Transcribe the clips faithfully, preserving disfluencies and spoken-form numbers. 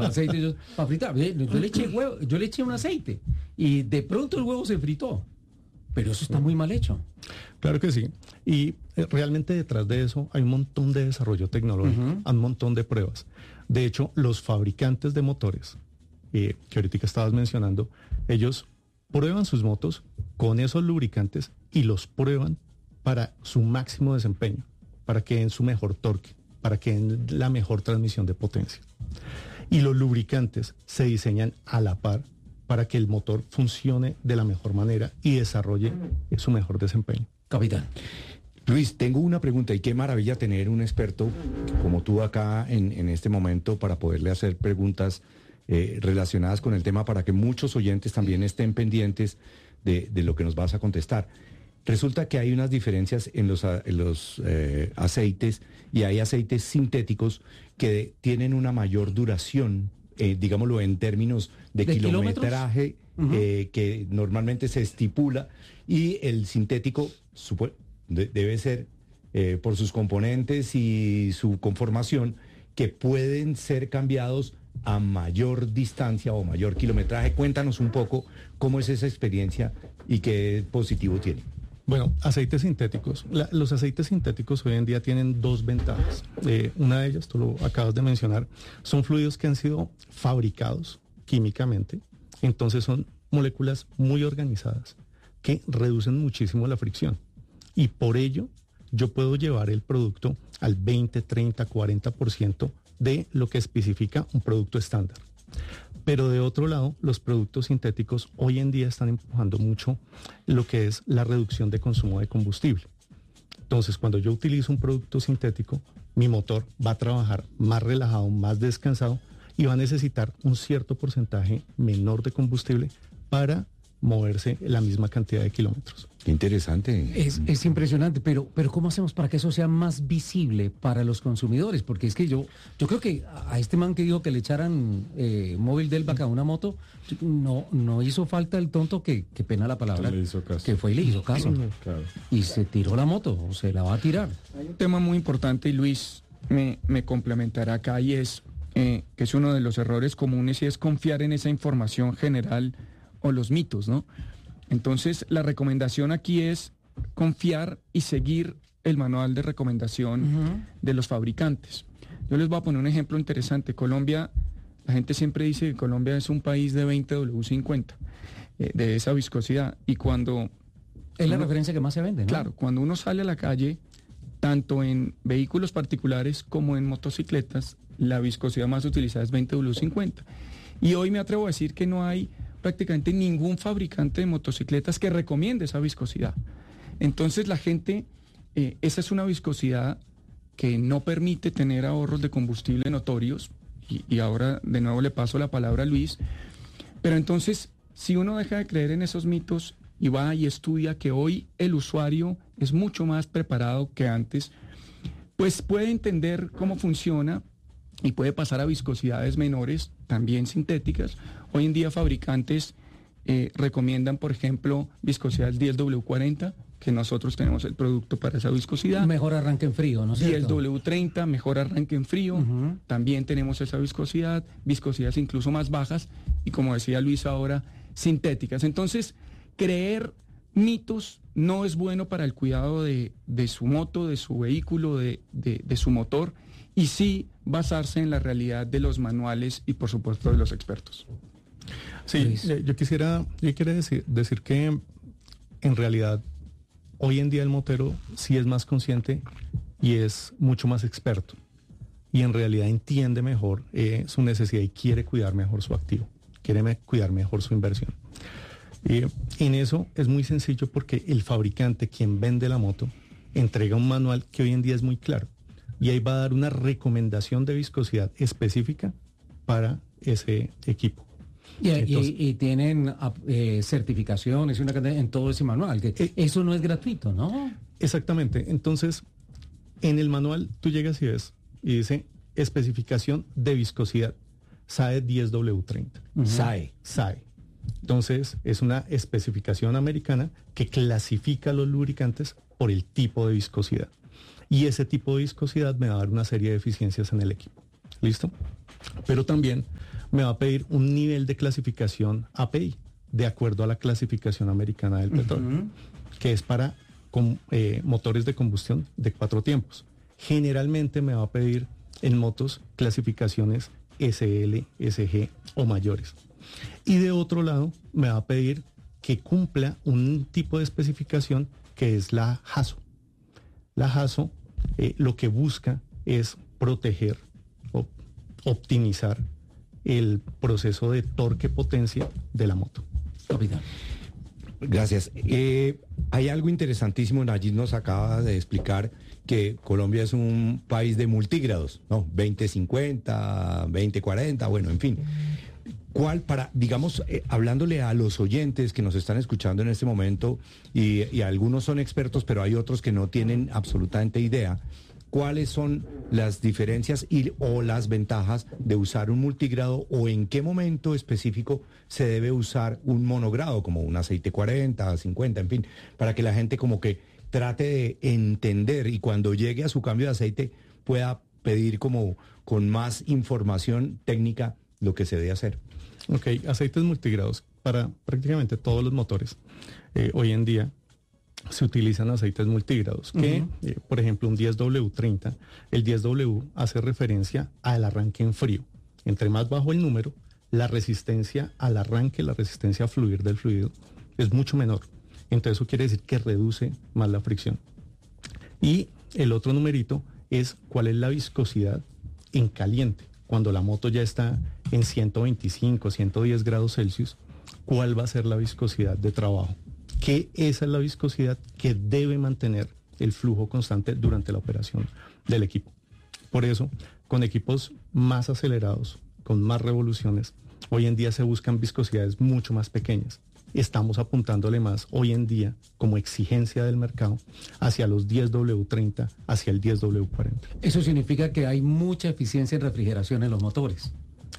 aceite yo, para fritar. Yo le eché huevo, yo le eché un aceite y de pronto el huevo se fritó. Pero eso está muy mal hecho. Claro que sí. Y eh, realmente detrás de eso hay un montón de desarrollo tecnológico, uh-huh. hay un montón de pruebas. De hecho, los fabricantes de motores, eh, que ahorita estabas mencionando, ellos prueban sus motos con esos lubricantes y los prueban para su máximo desempeño, para que den su mejor torque, para que den la mejor transmisión de potencia. Y los lubricantes se diseñan a la par para que el motor funcione de la mejor manera y desarrolle su mejor desempeño. Capitán. Luis, tengo una pregunta y qué maravilla tener un experto como tú acá en, en este momento para poderle hacer preguntas eh, relacionadas con el tema para que muchos oyentes también estén pendientes de, de lo que nos vas a contestar. Resulta que hay unas diferencias en los, en los eh, aceites y hay aceites sintéticos que tienen una mayor duración, eh, digámoslo en términos de, ¿De kilometraje uh-huh. eh, que normalmente se estipula, y el sintético supo- de, debe ser eh, por sus componentes y su conformación que pueden ser cambiados a mayor distancia o mayor kilometraje. Cuéntanos un poco cómo es esa experiencia y qué positivo tiene. Bueno, aceites sintéticos. La, los aceites sintéticos hoy en día tienen dos ventajas. Eh, una de ellas, tú lo acabas de mencionar, son fluidos que han sido fabricados químicamente, entonces son moléculas muy organizadas que reducen muchísimo la fricción. Y por ello, yo puedo llevar el producto al veinte, treinta, cuarenta por ciento de lo que especifica un producto estándar. Pero de otro lado, los productos sintéticos hoy en día están empujando mucho lo que es la reducción de consumo de combustible. Entonces, cuando yo utilizo un producto sintético, mi motor va a trabajar más relajado, más descansado y va a necesitar un cierto porcentaje menor de combustible para moverse la misma cantidad de kilómetros. Qué interesante. Es, es impresionante, pero, pero ¿cómo hacemos para que eso sea más visible para los consumidores? Porque es que yo, yo creo que a este man que dijo que le echaran eh, móvil del vaca a una moto, no, no hizo falta el tonto que, que pena la palabra, le hizo caso. que fue y le hizo caso. Claro. Y se tiró la moto, o se la va a tirar. Hay un tema muy importante y Luis me, me complementará acá, y es eh, que es uno de los errores comunes, y es confiar en esa información general o los mitos, ¿no? Entonces, la recomendación aquí es confiar y seguir el manual de recomendación uh-huh. de los fabricantes. Yo les voy a poner un ejemplo interesante. Colombia, la gente siempre dice que Colombia es un país de veinte W cincuenta, eh, de esa viscosidad. Y cuando... Es la uno, referencia que más se vende, ¿no? Claro, cuando uno sale a la calle, tanto en vehículos particulares como en motocicletas, la viscosidad más utilizada es veinte W cincuenta. Y hoy me atrevo a decir que no hay prácticamente ningún fabricante de motocicletas que recomiende esa viscosidad. Entonces la gente, eh, esa es una viscosidad que no permite tener ahorros de combustible notorios, y, y ahora de nuevo le paso la palabra a Luis, pero entonces si uno deja de creer en esos mitos y va y estudia que hoy el usuario es mucho más preparado que antes, pues puede entender cómo funciona y puede pasar a viscosidades menores, también sintéticas. Hoy en día fabricantes eh, recomiendan, por ejemplo, viscosidad diez W cuarenta, que nosotros tenemos el producto para esa viscosidad. Mejor arranque en frío, ¿no es cierto? diez W treinta, mejor arranque en frío. Uh-huh. También tenemos esa viscosidad, viscosidades incluso más bajas y, como decía Luis ahora, sintéticas. Entonces, creer mitos no es bueno para el cuidado de, de su moto, de su vehículo, de, de, de su motor, y sí basarse en la realidad de los manuales y, por supuesto, de los expertos. Sí, eh, yo quisiera, yo quisiera decir, decir que en realidad hoy en día el motero sí es más consciente y es mucho más experto, y en realidad entiende mejor eh, su necesidad y quiere cuidar mejor su activo, quiere me, cuidar mejor su inversión. Eh, en eso es muy sencillo porque el fabricante, quien vende la moto, entrega un manual que hoy en día es muy claro, y ahí va a dar una recomendación de viscosidad específica para ese equipo. Y, Entonces, y, y tienen eh, certificaciones y una cantidad en todo ese manual, que eh, eso no es gratuito, ¿no? Exactamente. Entonces, en el manual tú llegas y ves, y dice especificación de viscosidad, S A E diez W treinta. Uh-huh. S A E. S A E. Entonces, es una especificación americana que clasifica los lubricantes por el tipo de viscosidad. Y ese tipo de viscosidad me va a dar una serie de eficiencias en el equipo. ¿Listo? Pero también me va a pedir un nivel de clasificación A P I, de acuerdo a la clasificación americana del petróleo, uh-huh. que es para con, eh, motores de combustión de cuatro tiempos. Generalmente me va a pedir en motos clasificaciones S L, S G o mayores. Y de otro lado me va a pedir que cumpla un tipo de especificación que es la H A S O. La H A S O eh, lo que busca es proteger o optimizar el proceso de torque-potencia de la moto. Capitán. Gracias. Eh, hay algo interesantísimo, Nayib nos acaba de explicar que Colombia es un país de multígrados, ¿no? veinte cincuenta, veinte cuarenta, bueno, en fin. ¿Cuál para, digamos, eh, hablándole a los oyentes que nos están escuchando en este momento, y, y algunos son expertos, pero hay otros que no tienen absolutamente idea, cuáles son las diferencias y, o las ventajas de usar un multigrado, o en qué momento específico se debe usar un monogrado, como un aceite cuarenta, cincuenta, en fin, para que la gente como que trate de entender y cuando llegue a su cambio de aceite pueda pedir como con más información técnica lo que se debe hacer. Ok, aceites multigrados para prácticamente todos los motores. Eh, hoy en día se utilizan aceites multigrados, que, uh-huh. eh, por ejemplo, un diez W treinta, el diez W hace referencia al arranque en frío. Entre más bajo el número, la resistencia al arranque, la resistencia a fluir del fluido es mucho menor. Entonces eso quiere decir que reduce más la fricción. Y el otro numerito es cuál es la viscosidad en caliente. Cuando la moto ya está en ciento veinticinco, ciento diez grados Celsius, ¿cuál va a ser la viscosidad de trabajo? Que esa es la viscosidad que debe mantener el flujo constante durante la operación del equipo. Por eso, con equipos más acelerados, con más revoluciones, hoy en día se buscan viscosidades mucho más pequeñas. Estamos apuntándole más hoy en día como exigencia del mercado hacia los diez W treinta, hacia el diez W cuarenta. Eso significa que hay mucha eficiencia en refrigeración en los motores.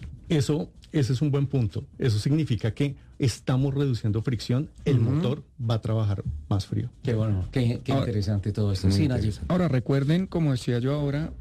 Eso, ese es un buen punto. Eso significa que estamos reduciendo fricción, el uh-huh. motor va a trabajar más frío. Qué bueno, qué, qué ahora, interesante todo esto. Sí, ahora recuerden, como decía yo ahora,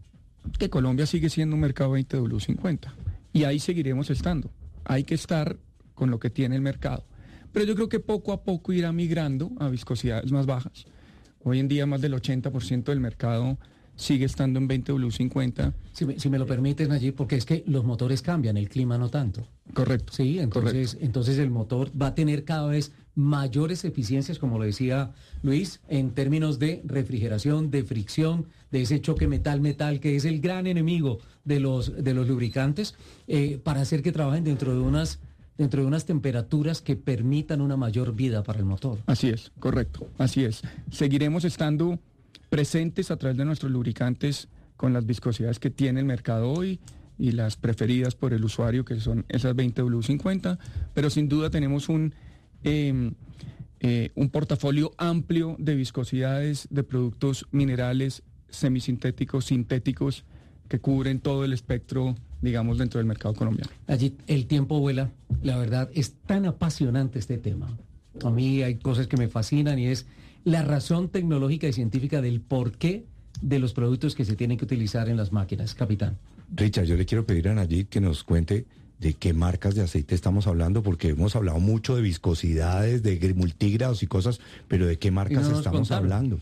que Colombia sigue siendo un mercado veinte W cincuenta y ahí seguiremos estando. Hay que estar con lo que tiene el mercado. Pero yo creo que poco a poco irá migrando a viscosidades más bajas. Hoy en día más del ochenta por ciento del mercado sigue estando en veinte W cincuenta. Si me, si me lo permiten allí, porque es que los motores cambian, el clima no tanto. Correcto. Sí, entonces, correcto. entonces el motor va a tener cada vez mayores eficiencias, como lo decía Luis, en términos de refrigeración, de fricción, de ese choque metal-metal, que es el gran enemigo de los, de los lubricantes, eh, para hacer que trabajen dentro de unas... dentro de unas temperaturas que permitan una mayor vida para el motor. Así es, correcto, así es. Seguiremos estando presentes a través de nuestros lubricantes con las viscosidades que tiene el mercado hoy y las preferidas por el usuario, que son esas veinte W cincuenta, pero sin duda tenemos un, eh, eh, un portafolio amplio de viscosidades, de productos minerales, semisintéticos, sintéticos, que cubren todo el espectro, digamos, dentro del mercado colombiano. Allí el tiempo vuela, la verdad, es tan apasionante este tema. A mí hay cosas que me fascinan y es la razón tecnológica y científica del porqué de los productos que se tienen que utilizar en las máquinas, capitán. Richard, yo le quiero pedir a Nayib que nos cuente de qué marcas de aceite estamos hablando, porque hemos hablado mucho de viscosidades, de multígrados y cosas, pero ¿de qué marcas no estamos contaron. hablando?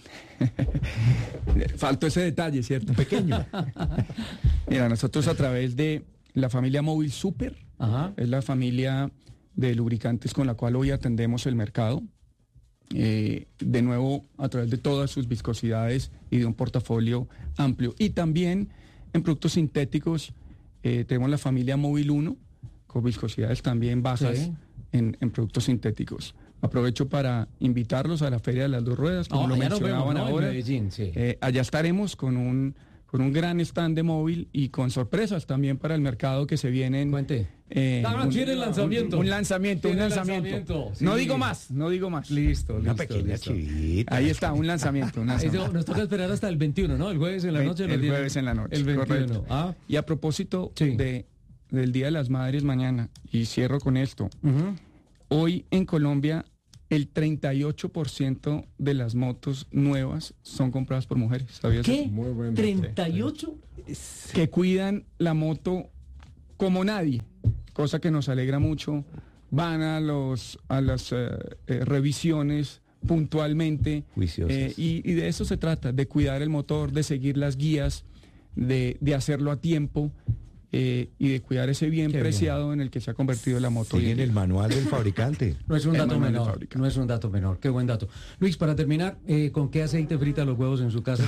Faltó ese detalle, ¿cierto? Pequeño. Mira, nosotros a través de la familia Móvil Super, Ajá. es la familia de lubricantes con la cual hoy atendemos el mercado, eh, de nuevo a través de todas sus viscosidades y de un portafolio amplio. Y también en productos sintéticos eh, tenemos la familia Móvil uno, con viscosidades también bajas sí. en, en productos sintéticos. Aprovecho para invitarlos a la Feria de las Dos Ruedas, como oh, lo mencionaban vemos, ¿no? ahora. En Medellín, sí. eh, allá estaremos con un, con un gran stand de móvil y con sorpresas también para el mercado que se vienen. Cuente. Eh, no, no, un, tiene lanzamiento. Un, un lanzamiento, un lanzamiento. lanzamiento sí. No digo más, no digo más. Listo, Una listo, pequeña listo. chivita. Ahí está, un lanzamiento. Un lanzamiento. Nos toca esperar hasta el veintiuno, ¿no? El jueves en la noche. El, el jueves en la noche. El veintiuno. Ah. Y a propósito sí. de, del Día de las Madres mañana, y cierro con esto. Uh-huh. Hoy en Colombia el treinta y ocho por ciento de las motos nuevas son compradas por mujeres. ¿Sabías ¿Qué? eso? Muy buen ¿treinta y ocho? Que cuidan la moto como nadie. cosa que nos alegra mucho, van a, los, a las eh, eh, revisiones puntualmente, eh, y, y de eso se trata, de cuidar el motor, de seguir las guías, de, de hacerlo a tiempo. Eh, y de cuidar ese bien Qué preciado bien. En el que se ha convertido la moto. Sí, en el manual del fabricante. No es un dato menor, no es un dato menor. Qué buen dato. Luis, para terminar, eh, ¿con qué aceite frita los huevos en su casa?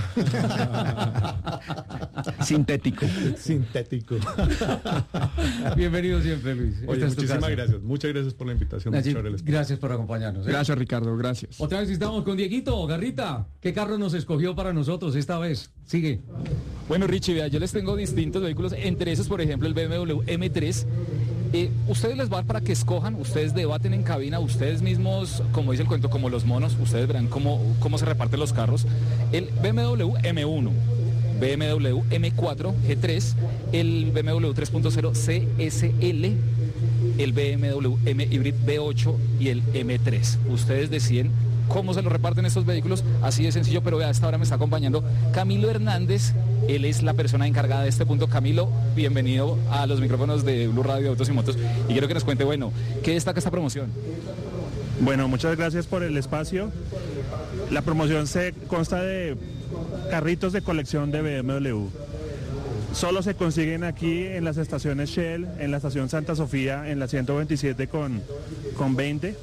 Sintético. Sintético. Bienvenido siempre, Luis. Oye, muchísimas gracias. Muchas gracias por la invitación. Allí, gracias por acompañarnos. ¿eh? Gracias, Ricardo. Gracias. Otra vez estamos con Dieguito. Garrita, ¿qué carro nos escogió para nosotros esta vez? Sigue. Bueno, Richie, vea, yo les tengo distintos vehículos, entre esos, por ejemplo, el B M W M tres. Eh, ustedes les va a dar para que escojan, ustedes debaten en cabina, ustedes mismos, como dice el cuento, como los monos, ustedes verán cómo, cómo se reparten los carros. El B M W M uno, B M W M cuatro G tres, el B M W tres punto cero C S L, el B M W M Hybrid V ocho y el M tres. Ustedes deciden cómo se lo reparten estos vehículos, así de sencillo, pero vea, a esta hora me está acompañando Camilo Hernández, él es la persona encargada de este punto. Camilo, bienvenido a los micrófonos de Blue Radio Autos y Motos, y quiero que nos cuente, bueno, ¿qué destaca esta promoción? Bueno, muchas gracias por el espacio. La promoción se consta de carritos de colección de B M W. Solo se consiguen aquí en las estaciones Shell, en la estación Santa Sofía, en la ciento veintisiete con, con veinte.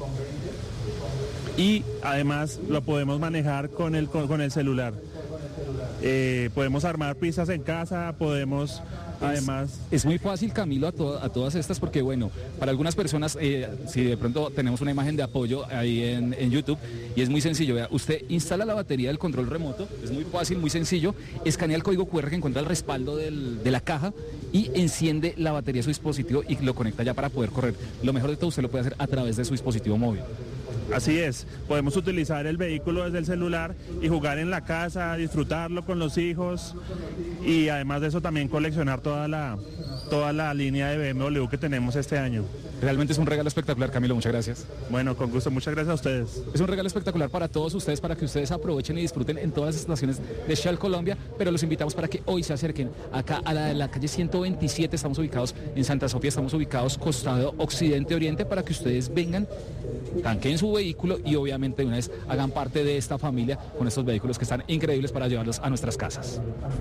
Y además lo podemos manejar con el, con, con el celular. Eh, podemos armar pistas en casa, podemos además... Es, es muy fácil, Camilo, a, to, a todas estas, porque bueno, para algunas personas, eh, si de pronto tenemos una imagen de apoyo ahí en, en YouTube, y es muy sencillo, vea, usted instala la batería del control remoto, es muy fácil, muy sencillo, escanea el código cu erre que encuentra el respaldo del, de la caja y enciende la batería de su dispositivo y lo conecta ya para poder correr. Lo mejor de todo, usted lo puede hacer a través de su dispositivo móvil. Así es, podemos utilizar el vehículo desde el celular y jugar en la casa, disfrutarlo con los hijos y además de eso también coleccionar toda la, toda la línea de B M W que tenemos este año. Realmente es un regalo espectacular, Camilo, muchas gracias. Bueno, con gusto, muchas gracias a ustedes. Es un regalo espectacular para todos ustedes, para que ustedes aprovechen y disfruten en todas las estaciones de Shell Colombia, pero los invitamos para que hoy se acerquen acá a la, a la calle ciento veintisiete, estamos ubicados en Santa Sofía, estamos ubicados costado occidente-oriente, para que ustedes vengan, tanqueen su vehículo y obviamente de una vez hagan parte de esta familia con estos vehículos que están increíbles para llevarlos a nuestras casas.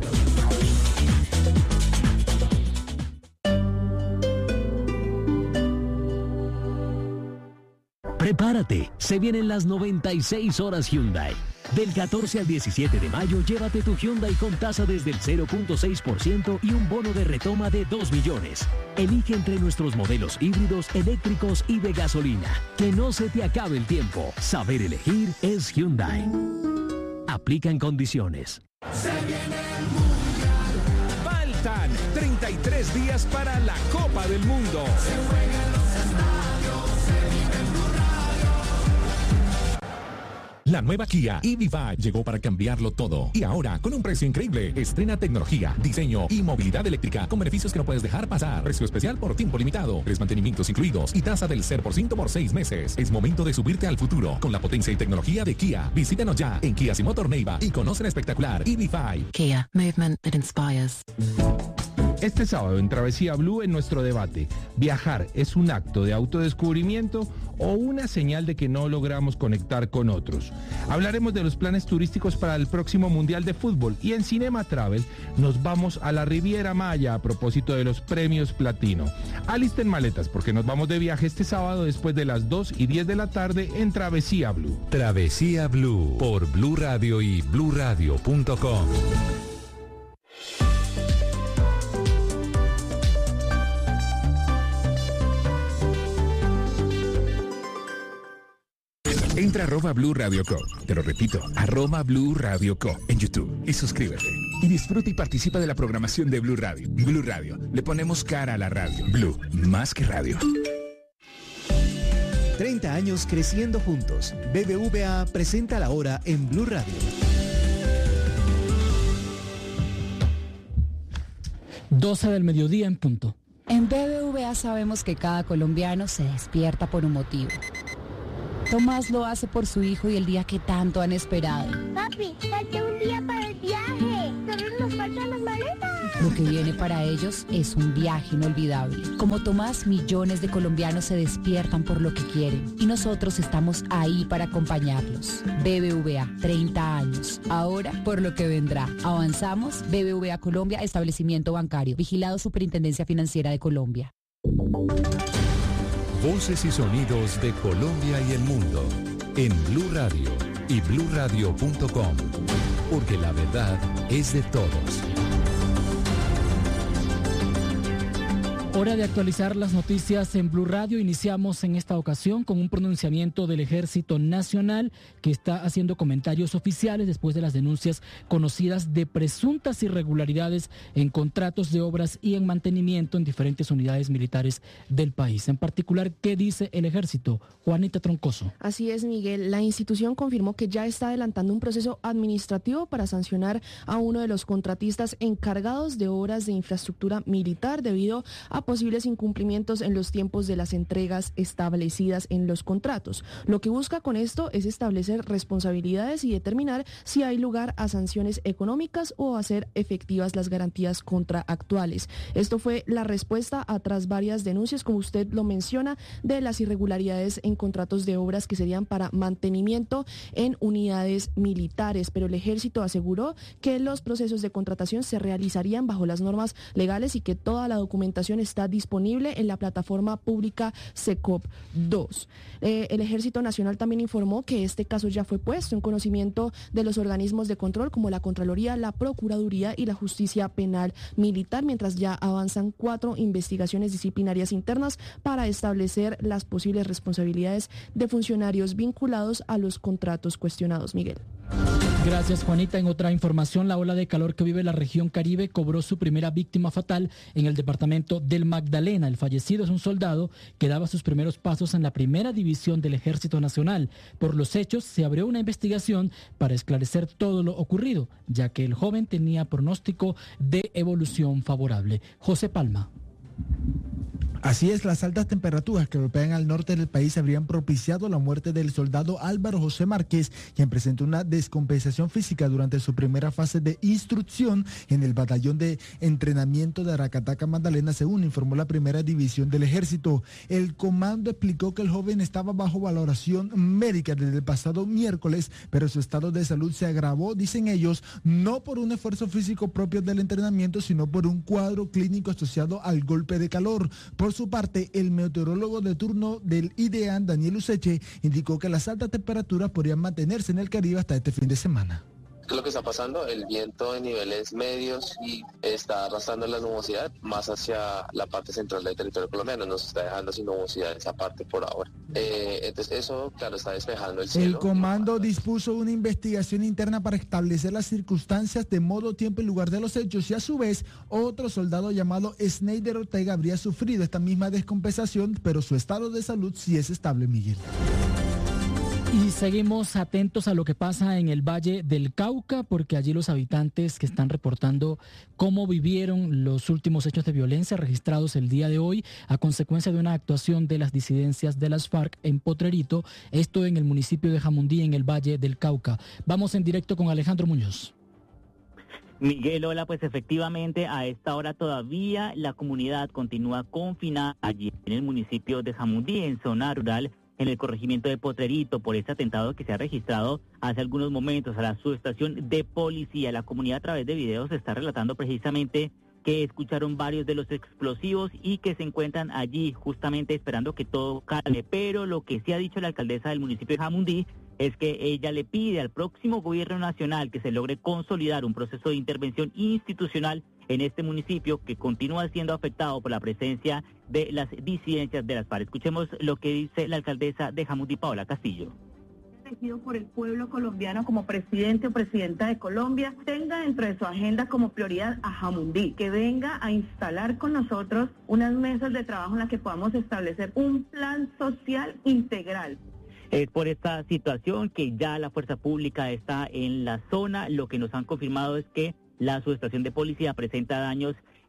Prepárate, se vienen las noventa y seis horas Hyundai. Del catorce al diecisiete de mayo, llévate tu Hyundai con tasa desde el cero punto seis por ciento y un bono de retoma de dos millones. Elige entre nuestros modelos híbridos, eléctricos y de gasolina. Que no se te acabe el tiempo. Saber elegir es Hyundai. Aplican condiciones. Se viene el mundial. Faltan treinta y tres días para la Copa del Mundo. Se juega en los estadios, se vive en Blue Radio. La nueva Kia E V cinco llegó para cambiarlo todo. Y ahora, con un precio increíble, estrena tecnología, diseño y movilidad eléctrica con beneficios que no puedes dejar pasar. Precio especial por tiempo limitado, tres mantenimientos incluidos y tasa del cero por ciento por seis meses. Es momento de subirte al futuro con la potencia y tecnología de Kia. Visítanos ya en Kia Simotor Neiva y conoce el espectacular E V cinco. Kia, movement that inspires. Este sábado en Travesía Blue, en nuestro debate, ¿viajar es un acto de autodescubrimiento o una señal de que no logramos conectar con otros? Hablaremos de los planes turísticos para el próximo Mundial de Fútbol y en Cinema Travel nos vamos a la Riviera Maya a propósito de los premios Platino. Alisten maletas porque nos vamos de viaje este sábado después de las dos y diez de la tarde en Travesía Blue. Travesía Blue por Blue Radio y blue radio punto com. Entra a arroba Blue Radio Co. Te lo repito, arroba Blue Radio Co. en YouTube y suscríbete. Y disfruta y participa de la programación de Blue Radio. Blue Radio, le ponemos cara a la radio. Blue, más que radio. treinta años creciendo juntos. B B V A presenta la hora en Blue Radio. doce del mediodía en punto. En B B V A sabemos que cada colombiano se despierta por un motivo. Tomás lo hace por su hijo y el día que tanto han esperado. Papi, falta un día para el viaje. Solo nos faltan las maletas. Lo que viene para ellos es un viaje inolvidable. Como Tomás, millones de colombianos se despiertan por lo que quieren y nosotros estamos ahí para acompañarlos. B B V A, treinta años. Ahora, por lo que vendrá. Avanzamos. B B V A Colombia, establecimiento bancario. Vigilado Superintendencia Financiera de Colombia. Voces y sonidos de Colombia y el mundo en Blue Radio y blue radio punto com, porque la verdad es de todos. Hora de actualizar las noticias en Blue Radio. Iniciamos en esta ocasión con un pronunciamiento del Ejército Nacional que está haciendo comentarios oficiales después de las denuncias conocidas de presuntas irregularidades en contratos de obras y en mantenimiento en diferentes unidades militares del país. En particular, ¿qué dice el Ejército? Juanita Troncoso. Así es, Miguel. La institución confirmó que ya está adelantando un proceso administrativo para sancionar a uno de los contratistas encargados de obras de infraestructura militar debido a posibles incumplimientos en los tiempos de las entregas establecidas en los contratos. Lo que busca con esto es establecer responsabilidades y determinar si hay lugar a sanciones económicas o hacer efectivas las garantías contractuales. Esto fue la respuesta a tras varias denuncias, como usted lo menciona, de las irregularidades en contratos de obras que serían para mantenimiento en unidades militares, pero el Ejército aseguró que los procesos de contratación se realizarían bajo las normas legales y que toda la documentación está disponible en la plataforma pública SECOP dos. Eh, el Ejército Nacional también informó que este caso ya fue puesto en conocimiento de los organismos de control como la Contraloría, la Procuraduría y la Justicia Penal Militar, mientras ya avanzan cuatro investigaciones disciplinarias internas para establecer las posibles responsabilidades de funcionarios vinculados a los contratos cuestionados. Miguel. Gracias, Juanita. En otra información, la ola de calor que vive la región Caribe cobró su primera víctima fatal en el departamento del Magdalena. El fallecido es un soldado que daba sus primeros pasos en la primera división del Ejército Nacional. Por los hechos, se abrió una investigación para esclarecer todo lo ocurrido, ya que el joven tenía pronóstico de evolución favorable. José Palma. Así es, las altas temperaturas que golpean al norte del país habrían propiciado la muerte del soldado Álvaro José Márquez, quien presentó una descompensación física durante su primera fase de instrucción en el batallón de entrenamiento de Aracataca, Magdalena, según informó la primera división del Ejército. El comando explicó que el joven estaba bajo valoración médica desde el pasado miércoles, pero su estado de salud se agravó, dicen ellos, no por un esfuerzo físico propio del entrenamiento, sino por un cuadro clínico asociado al golpe de calor. Por su parte, el meteorólogo de turno del IDEAN, Daniel Useche, indicó que las altas temperaturas podrían mantenerse en el Caribe hasta este fin de semana. ¿Qué es lo que está pasando? El viento de niveles medios y está arrastrando la nubosidad más hacia la parte central del territorio colombiano. Nos está dejando sin nubosidad esa parte por ahora. Eh, entonces eso, claro, está despejando el cielo. El comando dispuso una investigación interna para establecer las circunstancias de modo, tiempo y lugar de los hechos, y a su vez otro soldado llamado Sneider Ortega habría sufrido esta misma descompensación, pero su estado de salud sí es estable, Miguel. Y seguimos atentos a lo que pasa en el Valle del Cauca, porque allí los habitantes que están reportando cómo vivieron los últimos hechos de violencia registrados el día de hoy a consecuencia de una actuación de las disidencias de las FARC en Potrerito, esto en el municipio de Jamundí, en el Valle del Cauca. Vamos en directo con Alejandro Muñoz. Miguel, hola, pues efectivamente a esta hora todavía la comunidad continúa confinada allí en el municipio de Jamundí, en zona rural, en el corregimiento de Potrerito, por este atentado que se ha registrado hace algunos momentos a la subestación de policía. La comunidad a través de videos está relatando precisamente que escucharon varios de los explosivos y que se encuentran allí justamente esperando que todo calme. Pero lo que sí ha dicho la alcaldesa del municipio de Jamundí es que ella le pide al próximo gobierno nacional que se logre consolidar un proceso de intervención institucional en este municipio que continúa siendo afectado por la presencia de las disidencias de las FARC. Escuchemos lo que dice la alcaldesa de Jamundí, Paola Castillo. Elegido por el pueblo colombiano como presidente o presidenta de Colombia, tenga dentro de su agenda como prioridad a Jamundí, que venga a instalar con nosotros unas mesas de trabajo en las que podamos establecer un plan social integral. Es por esta situación que ya la fuerza pública está en la zona. Lo que nos han confirmado es que la subestación de policía presenta daños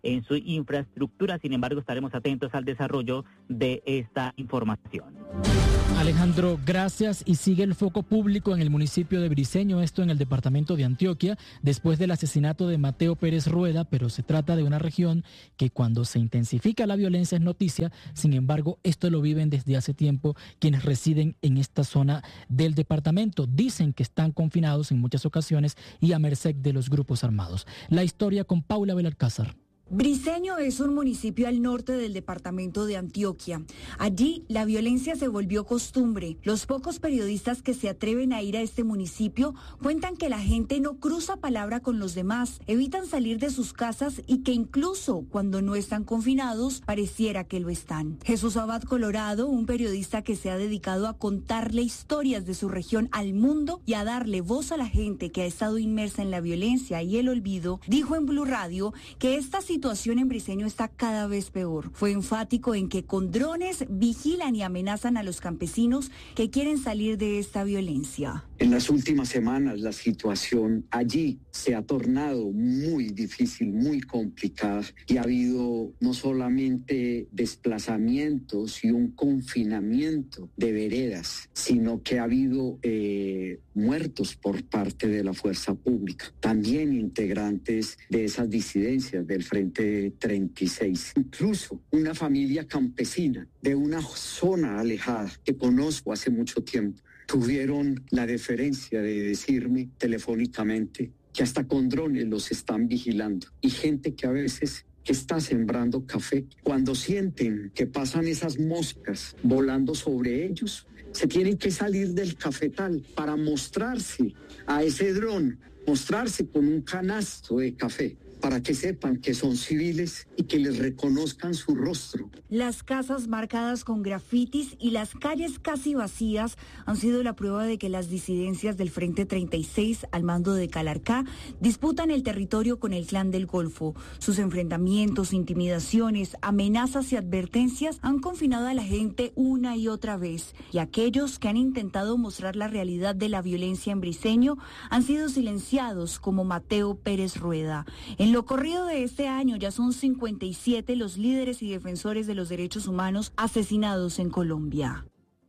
en su infraestructura. Sin embargo, estaremos atentos al desarrollo de esta información. Alejandro, gracias. Y sigue el foco público en el municipio de Briceño, esto en el departamento de Antioquia, después del asesinato de Mateo Pérez Rueda, pero se trata de una región que cuando se intensifica la violencia es noticia. Sin embargo, esto lo viven desde hace tiempo quienes residen en esta zona del departamento. Dicen que están confinados en muchas ocasiones y a merced de los grupos armados. La historia con Paula Belalcázar. Briceño es un municipio al norte del departamento de Antioquia. Allí la violencia se volvió costumbre. Los pocos periodistas que se atreven a ir a este municipio cuentan que la gente no cruza palabra con los demás, evitan salir de sus casas y que incluso cuando no están confinados pareciera que lo están. Jesús Abad Colorado, un periodista que se ha dedicado a contarle historias de su región al mundo y a darle voz a la gente que ha estado inmersa en la violencia y el olvido, dijo en Blue Radio que esta situación La situación en Briceño está cada vez peor. Fue enfático en que con drones vigilan y amenazan a los campesinos que quieren salir de esta violencia. En las últimas semanas la situación allí se ha tornado muy difícil, muy complicada y ha habido no solamente desplazamientos y un confinamiento de veredas, sino que ha habido eh, muertos por parte de la fuerza pública, también integrantes de esas disidencias del Frente treinta y seis. Incluso una familia campesina de una zona alejada que conozco hace mucho tiempo, tuvieron la deferencia de decirme telefónicamente que hasta con drones los están vigilando. Y gente que a veces que está sembrando café, cuando sienten que pasan esas moscas volando sobre ellos, se tienen que salir del cafetal para mostrarse a ese dron, mostrarse con un canasto de café, para que sepan que son civiles y que les reconozcan su rostro. Las casas marcadas con grafitis y las calles casi vacías han sido la prueba de que las disidencias del Frente treinta y seis al mando de Calarcá disputan el territorio con el Clan del Golfo. Sus enfrentamientos, intimidaciones, amenazas y advertencias han confinado a la gente una y otra vez, y aquellos que han intentado mostrar la realidad de la violencia en Briceño han sido silenciados, como Mateo Pérez Rueda. En lo corrido de este año ya son cincuenta y siete los líderes y defensores de los derechos humanos asesinados en Colombia.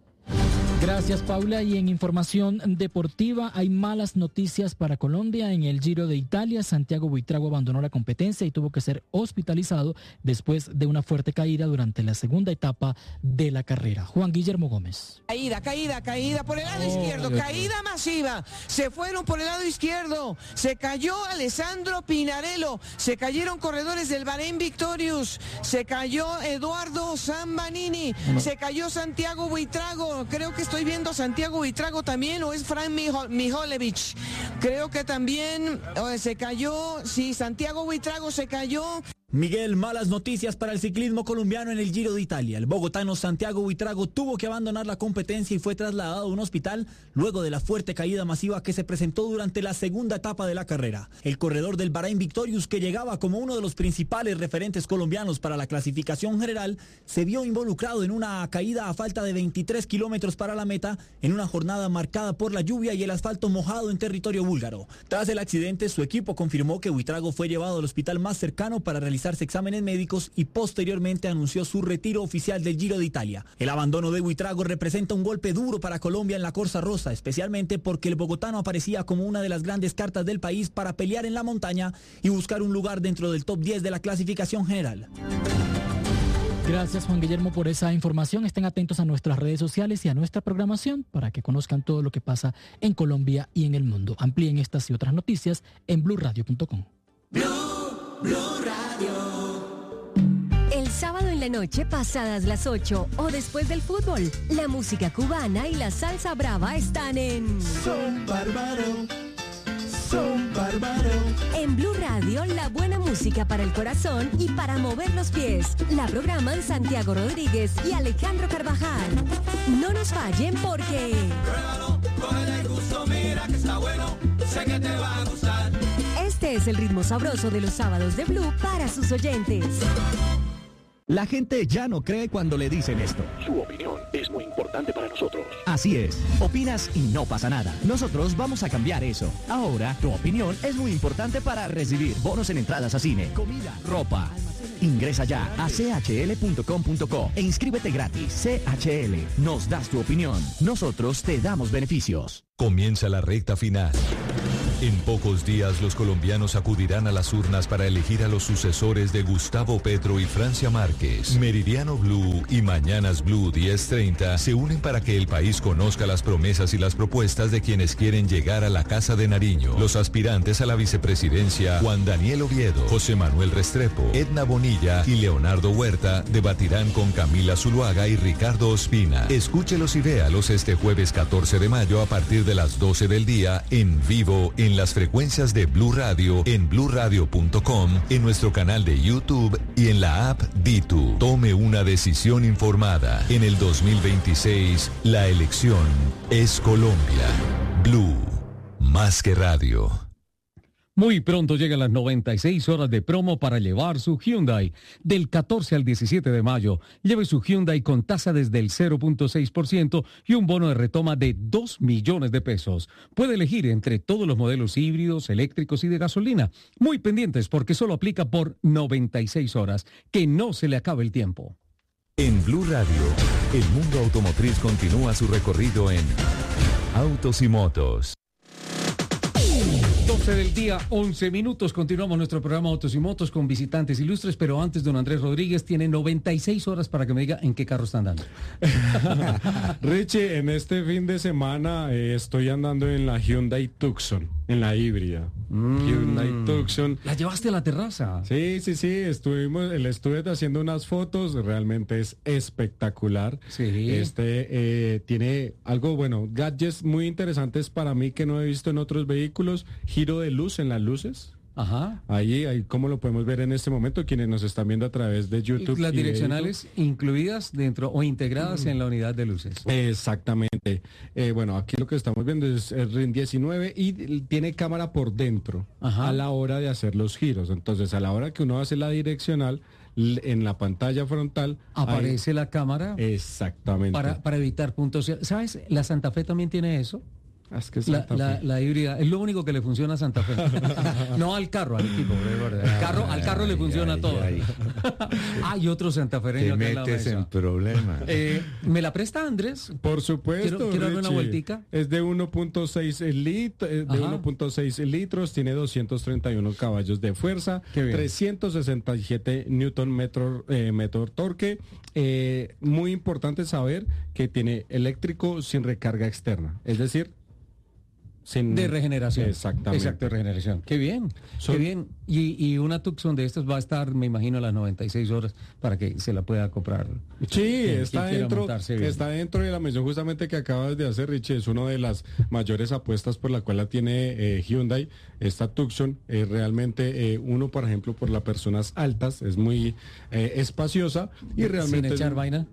Gracias, Paula. Y en información deportiva, hay malas noticias para Colombia. En el Giro de Italia, Santiago Buitrago abandonó la competencia y tuvo que ser hospitalizado después de una fuerte caída durante la segunda etapa de la carrera. Juan Guillermo Gómez. Caída, caída, caída por el lado oh, izquierdo, Dios caída Dios. masiva. Se fueron por el lado izquierdo. Se cayó Alessandro Pinarello. Se cayeron corredores del Bahrein Victorious. Se cayó Eduardo Zambanini. No. Se cayó Santiago Buitrago. Creo que estoy viendo a Santiago Buitrago también, o es Fran Miholevich. Creo que también oh, se cayó, sí, Santiago Buitrago se cayó. Miguel, malas noticias para el ciclismo colombiano en el Giro de Italia. El bogotano Santiago Buitrago tuvo que abandonar la competencia y fue trasladado a un hospital luego de la fuerte caída masiva que se presentó durante la segunda etapa de la carrera. El corredor del Bahrein Victorious, que llegaba como uno de los principales referentes colombianos para la clasificación general, se vio involucrado en una caída a falta de veintitrés kilómetros para la meta en una jornada marcada por la lluvia y el asfalto mojado en territorio búlgaro. Tras el accidente, su equipo confirmó que Buitrago fue llevado al hospital más cercano para realizar exámenes médicos y posteriormente anunció su retiro oficial del Giro de Italia. El abandono de Buitrago representa un golpe duro para Colombia en la Corsa Rosa, especialmente porque el bogotano aparecía como una de las grandes cartas del país para pelear en la montaña y buscar un lugar dentro del top diez de la clasificación general. Gracias, Juan Guillermo, por esa información. Estén atentos a nuestras redes sociales y a nuestra programación para que conozcan todo lo que pasa en Colombia y en el mundo. Amplíen estas y otras noticias en blue radio punto com. Blue, Blue Radio. El sábado en la noche, pasadas las ocho o después del fútbol, la música cubana y la salsa brava están en Son Bárbaro, Son Bárbaro. En Blue Radio, la buena música para el corazón y para mover los pies. La programan Santiago Rodríguez y Alejandro Carvajal. No nos fallen porque... Pruébalo, cógele el gusto, mira que está bueno, sé que te va a gustar. Este es el ritmo sabroso de los sábados de Blue para sus oyentes. La gente ya no cree cuando le dicen esto. Su opinión es muy importante para nosotros. Así es, opinas y no pasa nada. Nosotros vamos a cambiar eso. Ahora, tu opinión es muy importante para recibir bonos en entradas a cine, comida, ropa. Ingresa ya a c h l punto com punto co e inscríbete gratis. C H L, nos das tu opinión. Nosotros te damos beneficios. Comienza la recta final. En pocos días los colombianos acudirán a las urnas para elegir a los sucesores de Gustavo Petro y Francia Márquez. Meridiano Blue y Mañanas Blue diez treinta se unen para que el país conozca las promesas y las propuestas de quienes quieren llegar a la Casa de Nariño. Los aspirantes a la vicepresidencia, Juan Daniel Oviedo, José Manuel Restrepo, Edna Bonilla y Leonardo Huerta, debatirán con Camila Zuluaga y Ricardo Ospina. Escúchelos y véalos este jueves catorce de mayo a partir de las doce del día en vivo en las frecuencias de Blue Radio, en blue radio punto com, en nuestro canal de YouTube y en la app Ditu. Tome una decisión informada. En el dos mil veintiséis, la elección es Colombia. Blue, más que radio. Muy pronto llegan las noventa y seis horas de promo para llevar su Hyundai. Del catorce al diecisiete de mayo, lleve su Hyundai con tasa desde el cero punto seis por ciento y un bono de retoma de dos millones de pesos. Puede elegir entre todos los modelos híbridos, eléctricos y de gasolina. Muy pendientes porque solo aplica por noventa y seis horas. Que no se le acabe el tiempo. En Blue Radio, el mundo automotriz continúa su recorrido en Autos y Motos. doce del día, once minutos. Continuamos nuestro programa Autos y Motos con visitantes ilustres, pero antes don Andrés Rodríguez tiene noventa y seis horas para que me diga en qué carro está andando. Richie, en este fin de semana eh, estoy andando en la Hyundai Tucson, en la híbrida. Mm. Hyundai Tucson. ¿La llevaste a la terraza? Sí, sí, sí, estuvimos, le estuve haciendo unas fotos, realmente es espectacular. Sí. Este eh, tiene algo, bueno, gadgets muy interesantes para mí que no he visto en otros vehículos. Giro de luz en las luces. Ajá. Ahí, ahí como lo podemos ver en este momento, quienes nos están viendo a través de YouTube. Y las direccionales y incluidas dentro o integradas mm. en la unidad de luces. Exactamente. Eh, bueno, aquí lo que estamos viendo es el R I N diecinueve y tiene cámara por dentro. Ajá. A la hora de hacer los giros. Entonces, a la hora que uno hace la direccional, en la pantalla frontal aparece ahí la cámara. Exactamente. Para, para evitar puntos. ¿Sabes? La Santa Fe también tiene eso. Es que la, la, la híbrida es lo único que le funciona a Santa Fe. No al carro, al equipo. El carro, al carro ay, le funciona ay, todo. Ay. Hay otro santafereño. Te metes en problemas. Eh, ¿Me la presta Andrés? Por supuesto. Quiero, quiero darle una vueltica. Es de uno punto seis litros, de uno punto seis litros, tiene doscientos treinta y uno caballos de fuerza, trescientos sesenta y siete newton metro, eh, metro torque. Eh, muy importante saber que tiene eléctrico sin recarga externa, es decir, Sin... de regeneración. Exactamente. Exacto, de regeneración. Qué bien, Son... qué bien. Y, y una Tucson de estas va a estar, me imagino, a las noventa y seis horas para que se la pueda comprar. Sí, quien, está, quien dentro, está dentro de la mención justamente que acabas de hacer, Richie. Es una de las mayores apuestas por la cual la tiene eh, Hyundai. Esta Tucson es eh, realmente, eh, uno, por ejemplo, por las personas altas, es muy eh, espaciosa y realmente... Sin echar es... vaina.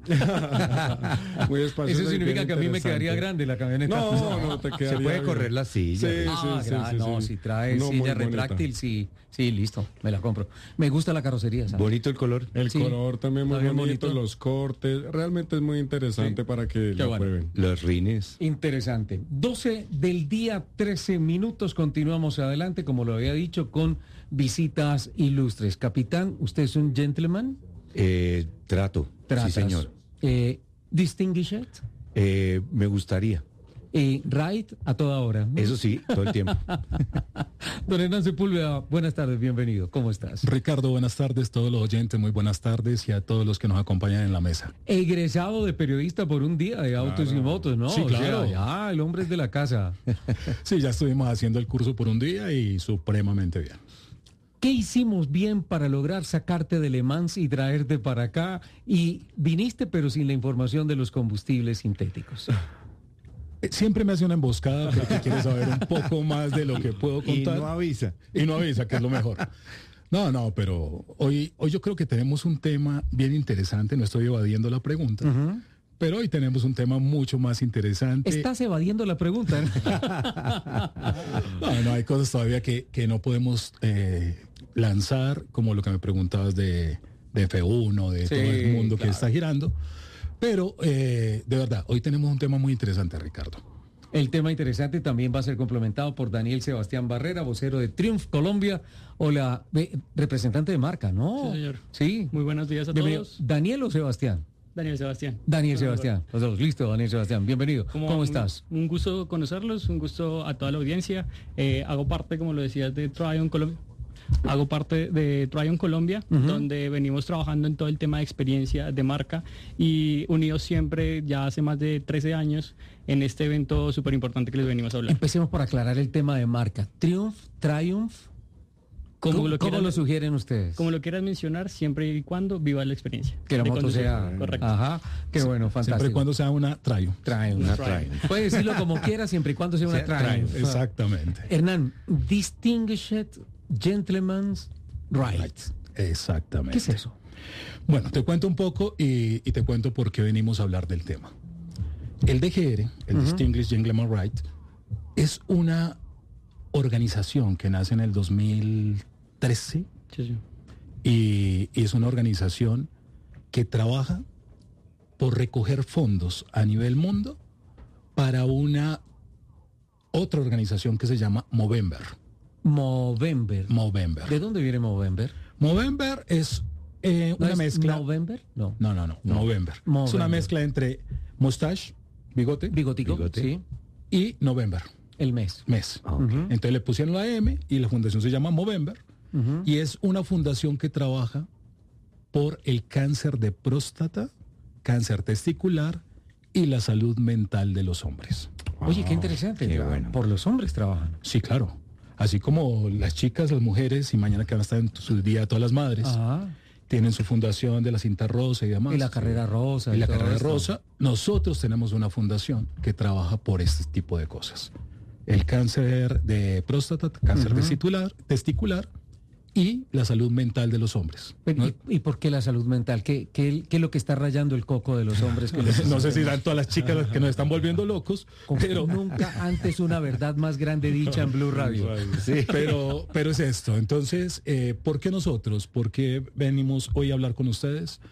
Muy espaciosa. Eso significa que a mí me quedaría grande la camioneta. No, no, te quedaría Se puede correr la silla. Sí, ah, sí, gra- sí, no, sí. si trae No, silla retráctil, sí, sí, listo, me la compro. Me gusta la carrocería, ¿sabes? Bonito el color. El sí, color también muy bonito, bonito, los cortes, realmente es muy interesante sí. para que Qué lo bueno. prueben. Los rines. Interesante. doce del día, trece minutos, continuamos adelante, como lo había dicho, con visitas ilustres. Capitán, ¿usted es un gentleman? Eh, trato, Tratas. sí señor. Eh, ¿Distinguished? Eh, me gustaría. Eh, right a toda hora, ¿no? Eso sí, todo el tiempo. Don Hernán Sepúlveda, buenas tardes, bienvenido. ¿Cómo estás? Ricardo, buenas tardes, todos los oyentes, muy buenas tardes y a todos los que nos acompañan en la mesa. Egresado de periodista por un día de Autos claro. y Motos, ¿no? Sí, claro. O sea, ya, el hombre es de la casa. Sí, ya estuvimos haciendo el curso por un día y supremamente bien. ¿Qué hicimos bien para lograr sacarte de Le Mans y traerte para acá? Y viniste pero sin la información de los combustibles sintéticos. Siempre me hace una emboscada porque quiere saber un poco más de lo que puedo contar. Y no avisa. Y no avisa, que es lo mejor. No, no, pero hoy, hoy yo creo que tenemos un tema bien interesante, no estoy evadiendo la pregunta, uh-huh. pero hoy tenemos un tema mucho más interesante. Estás evadiendo la pregunta. no, no, hay cosas todavía que, que no podemos eh, lanzar, como lo que me preguntabas de, de F uno, de Sí, todo el mundo claro. que está girando. Pero, eh, de verdad, hoy tenemos un tema muy interesante, Ricardo. El tema interesante también va a ser complementado por Daniel Sebastián Barrera, vocero de Triumph Colombia, o la eh, representante de marca, ¿no? Sí, señor. Sí. Muy buenos días a Bienvenido. todos. ¿Daniel o Sebastián? Daniel Sebastián. Daniel Bueno, Sebastián. Los dos, listo, Daniel Sebastián. Bienvenido. ¿Cómo, un- estás? Un gusto conocerlos, un gusto a toda la audiencia. Eh, hago parte, como lo decías, de Triumph Colombia. Hago parte de Triumph Colombia, Ujú. donde venimos trabajando en todo el tema de experiencia de marca y unidos siempre, ya hace más de trece años, en este evento súper importante que les venimos a hablar. Empecemos por aclarar el tema de marca. Triumph, Triumph. Como ¿Cómo, lo cómo quieran- lo sugieren ustedes? Como lo quieras mencionar, siempre y cuando viva la experiencia. Que la de moto conducir. sea... Correcto. Ajá. Qué bueno, fantástico. Siempre y cuando sea una Triumph. Triumph. Una Triumph. Puede decirlo como quiera, siempre y cuando sea una Sea Triumph. Triumph, exactamente. Hernán, Distinguished Gentleman's Rights. Exactamente. ¿Qué es eso? Bueno, te cuento un poco y, y te cuento por qué venimos a hablar del tema. El D G R, el Ujú. Distinguished Gentleman Right, es una organización que nace en el dos mil trece Sí, sí. y, y es una organización que trabaja por recoger fondos a nivel mundo para una otra organización que se llama Movember. Movember. Movember. ¿De dónde viene Movember? Movember es eh, ¿No una es mezcla. November? No. No, no, no. No. Movember. Es Movember. una mezcla entre mustache, bigote, Bigotico, bigote, sí. y November, El mes. mes. Ah, ok. Entonces le pusieron la M y la fundación se llama Movember Ujú. y es una fundación que trabaja por el cáncer de próstata, cáncer testicular y la salud mental de los hombres. Oye, qué interesante. qué Ya, bueno. Por los hombres trabajan. Sí, claro. Así como las chicas, las mujeres, y mañana que van a estar en su día todas las madres, Ajá. tienen su fundación de la cinta rosa y demás. Y la carrera rosa. Y la todo carrera esto. rosa. Nosotros tenemos una fundación que trabaja por este tipo de cosas. El cáncer de próstata, cáncer Ujú. testicular, testicular y la salud mental de los hombres. Pero, ¿no? ¿Y, y por qué la salud mental? ¿Qué, qué, qué es lo que está rayando el coco de los hombres? Que les- No sé si dan todas las chicas las que nos están volviendo locos, Como pero nunca antes una verdad más grande dicha en Blue Radio. Sí. Pero, pero es esto. Entonces, eh, ¿por qué nosotros? ¿Por qué venimos hoy a hablar con ustedes?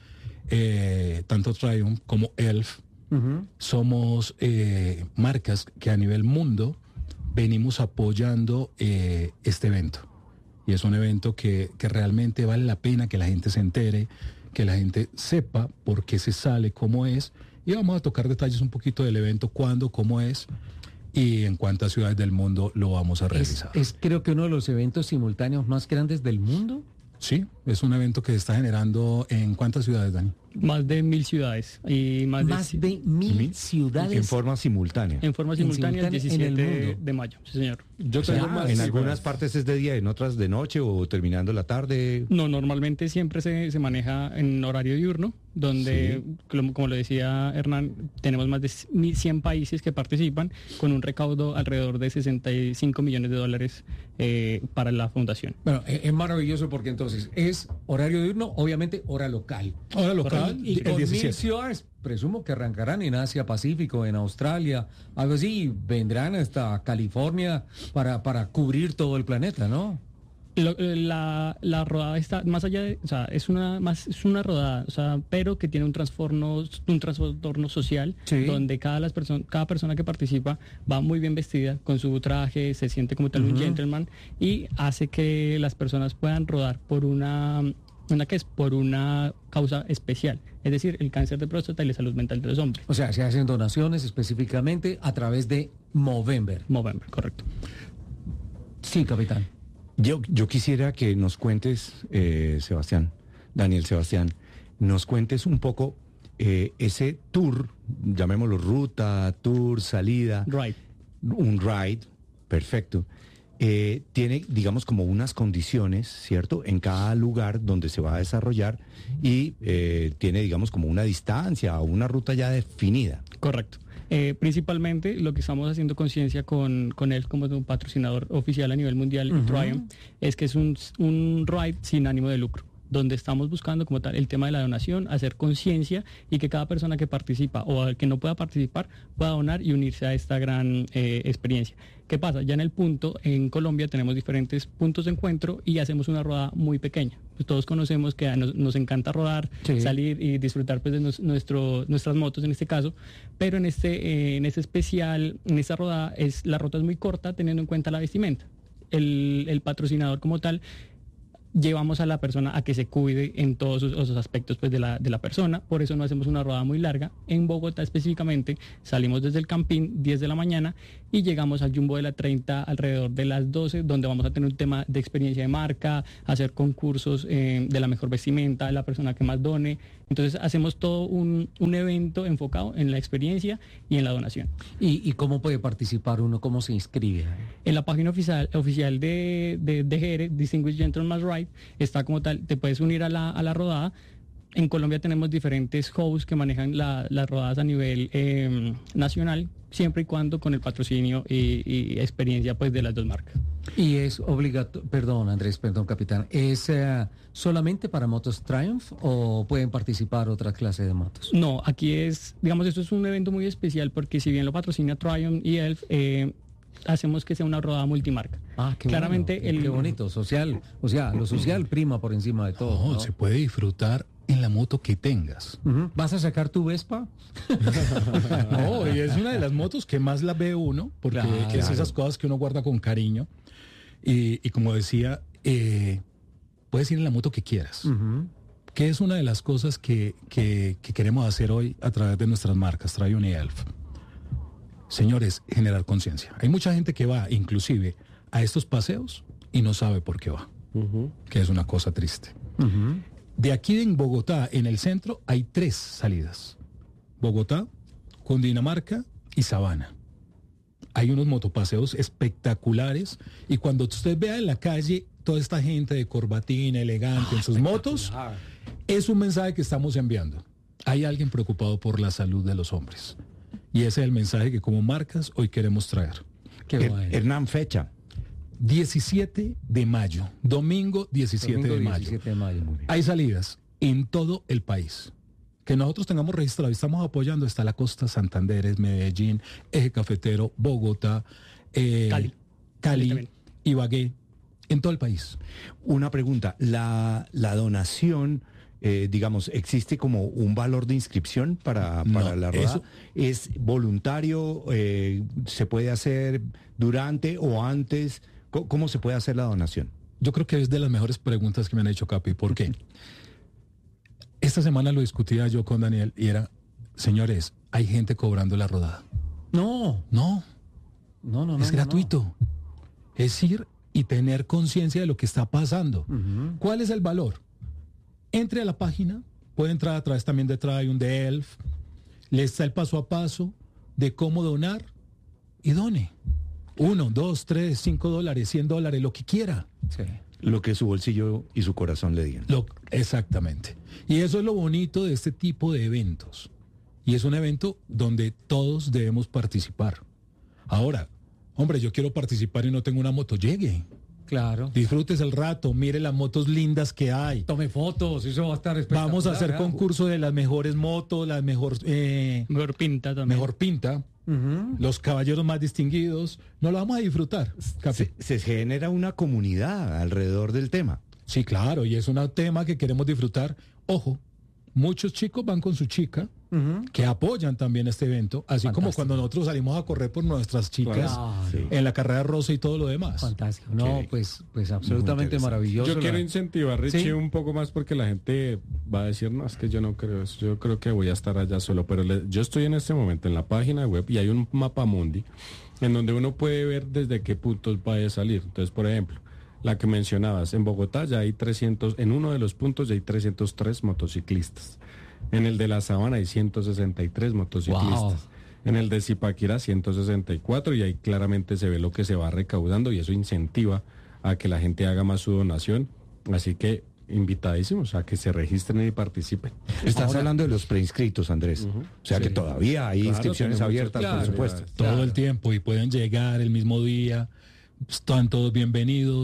Eh, tanto Triumph como Elf Ujú. somos eh, marcas que a nivel mundo venimos apoyando eh, este evento. Y es un evento que, que realmente vale la pena que la gente se entere, que la gente sepa por qué se sale, cómo es. Y vamos a tocar detalles un poquito del evento, cuándo, cómo es y en cuántas ciudades del mundo lo vamos a Es, realizar. es creo que uno de los eventos simultáneos más grandes del mundo. Sí, es un evento que se está generando en cuántas ciudades, Dani. Más de mil ciudades y más, Más de, de mil Mil. ciudades. En forma simultánea. en forma en simultánea el simultánea en el diecisiete mundo. de mayo. Sí, señor. Yo O sea, tengo más. En sí, algunas partes es de día, en otras de noche o terminando la tarde. No, normalmente siempre se, se maneja en horario diurno, donde, como, como lo decía Hernán, tenemos más de cien países que participan con un recaudo alrededor de sesenta y cinco millones de dólares eh, para la fundación. Bueno, es, es maravilloso porque entonces es horario diurno, obviamente hora local. Hora local, Y el con mil diecisiete. ciudades, presumo que arrancarán en Asia Pacífico, en Australia, algo así, y vendrán hasta California para, para cubrir todo el planeta, ¿no? Lo- eh, la, la rodada está más allá de, o sea, es una más es una rodada, o sea, pero que tiene un trastorno un trastorno social, Sí. donde cada las person- cada persona que participa va muy bien vestida con su traje, se siente como tal un Ujú. gentleman y hace que las personas puedan rodar por una una que es por una causa especial, es decir, el cáncer de próstata y la salud mental de los hombres. O sea, se hacen donaciones específicamente a través de Movember. Movember, correcto. Sí, capitán. Yo, yo quisiera que nos cuentes, eh, Sebastián, Daniel Sebastián, nos cuentes un poco eh, ese tour, llamémoslo ruta, tour, salida. Right. Un ride, perfecto. Eh, tiene, digamos, como unas condiciones, ¿cierto? En cada lugar donde se va a desarrollar y eh, tiene, digamos, como una distancia o una ruta ya definida. Correcto. Eh, principalmente lo que estamos haciendo conciencia con, con él como un patrocinador oficial a nivel mundial, Ujú. Triumph, es que es un, un ride sin ánimo de lucro. donde estamos buscando como tal el tema de la donación, hacer conciencia y que cada persona que participa o al que no pueda participar pueda donar y unirse a esta gran eh, experiencia. ¿Qué pasa? Ya en el punto, en Colombia tenemos diferentes puntos de encuentro y hacemos una rodada muy pequeña. Pues todos conocemos que nos, nos encanta rodar, sí. salir y disfrutar pues de nos, nuestro, nuestras motos en este caso, pero en este, eh, en este especial, en esta rodada, es, la ruta es muy corta teniendo en cuenta la vestimenta. El, el patrocinador como tal, llevamos a la persona a que se cuide en todos esos aspectos pues, de, la, de la persona, por eso no hacemos una rodada muy larga. En Bogotá específicamente salimos desde el Campín diez de la mañana y llegamos al Jumbo de la treinta alrededor de las doce, donde vamos a tener un tema de experiencia de marca, hacer concursos eh, de la mejor vestimenta, de la persona que más done. Entonces hacemos todo un, un evento enfocado en la experiencia y en la donación. ¿Y, y cómo puede participar uno? ¿Cómo se inscribe? En la página oficial, oficial de, de, de G R, Distinguished Gentleman's Ride, está como tal, te puedes unir a la, a la rodada. En Colombia tenemos diferentes hosts que manejan la, las rodadas a nivel eh, nacional, siempre y cuando con el patrocinio y, y experiencia pues de las dos marcas. Y es obligatorio, perdón Andrés, perdón capitán, ¿es uh, solamente para motos Triumph o pueden participar otras clases de motos? No, aquí es, digamos, esto es un evento muy especial porque si bien lo patrocina Triumph y Elf, eh, hacemos que sea una rodada multimarca. Ah, qué Claramente bueno, el... qué bonito, social, o sea, lo social prima por encima de todo. No, ¿no? Se puede disfrutar en la moto que tengas. Uh-huh. ¿Vas a sacar tu Vespa? No, y es una de las motos que más la ve uno, porque claro, es claro. esas cosas que uno guarda con cariño. Y, y como decía, eh, puedes ir en la moto que quieras. Uh-huh. Que es una de las cosas que, que, que queremos hacer hoy a través de nuestras marcas, Triumph y Elf. Señores, generar conciencia. Hay mucha gente que va, inclusive, a estos paseos y no sabe por qué va. Uh-huh. Que es una cosa triste. Uh-huh. De aquí en Bogotá, en el centro, hay tres salidas. Bogotá, Cundinamarca y Sabana. Hay unos motopaseos espectaculares y cuando usted vea en la calle toda esta gente de corbatina, elegante, oh, en sus motos, es un mensaje que estamos enviando. Hay alguien preocupado por la salud de los hombres. Y ese es el mensaje que como marcas hoy queremos traer. Qué bueno. Hernán, fecha. diecisiete de mayo, domingo diecisiete de mayo. diecisiete de mayo, muy bien. Hay salidas en todo el país. Que nosotros tengamos registrado y estamos apoyando está la costa Santander, Medellín, Eje Cafetero, Bogotá, eh, Cali, Cali, Cali Ibagué, en todo el país. Una pregunta, la, la donación, eh, digamos, ¿existe como un valor de inscripción para, para no, la rodada? Eso... ¿Es voluntario? Eh, ¿Se puede hacer durante o antes? ¿Cómo se puede hacer la donación? Yo creo que es de las mejores preguntas que me han hecho, Capi. ¿Por qué? Esta semana lo discutía yo con Daniel y era, señores, hay gente cobrando la rodada. No. No. No, no, no. Es gratuito. No, no. Es ir y tener conciencia de lo que está pasando. Uh-huh. ¿Cuál es el valor? Entre a la página, puede entrar a través también de Triumph, de Elf, le está el paso a paso de cómo donar y done. Uno, dos, tres, cinco dólares, cien dólares, lo que quiera. Sí. Lo que su bolsillo y su corazón le digan. Lo, exactamente. Y eso es lo bonito de este tipo de eventos. Y es un evento donde todos debemos participar. Ahora, hombre, yo quiero participar y no tengo una moto, llegue. Claro. Disfrutes el rato, mire las motos lindas que hay. Tome fotos, eso va a estar espectacular. Vamos a hacer ¿eh? concurso de las mejores motos, las mejor... Eh, mejor pinta también. Mejor pinta. Uh-huh. Los caballeros más distinguidos, no lo vamos a disfrutar. Se, se genera una comunidad alrededor del tema. Sí, claro, y es un tema que queremos disfrutar. Ojo, muchos chicos van con su chica, uh-huh. que apoyan también este evento, así Fantástico. Como cuando nosotros salimos a correr por nuestras chicas claro. sí. en la carrera rosa y todo lo demás. Fantástico. No, pues, pues absolutamente maravilloso. Yo quiero la... incentivar, Richie, ¿sí? un poco más porque la gente va a decir, no, es que yo no creo eso, yo creo que voy a estar allá solo, pero le, yo estoy en este momento en la página web y hay un mapa mundi en donde uno puede ver desde qué puntos va a salir. Entonces, por ejemplo, la que mencionabas, en Bogotá ya hay trescientos, en uno de los puntos ya hay trescientos tres motociclistas. En el de la Sabana hay ciento sesenta y tres motociclistas. Wow. En el de Zipaquirá ciento sesenta y cuatro y ahí claramente se ve lo que se va recaudando y eso incentiva a que la gente haga más su donación. Así que invitadísimos a que se registren y participen. Estás Ahora, hablando de los preinscritos, Andrés. Uh-huh. O sea sí. que todavía hay claro, inscripciones abiertas, claro, por supuesto. Claro. Todo el tiempo y pueden llegar el mismo día. Están todos bienvenidos.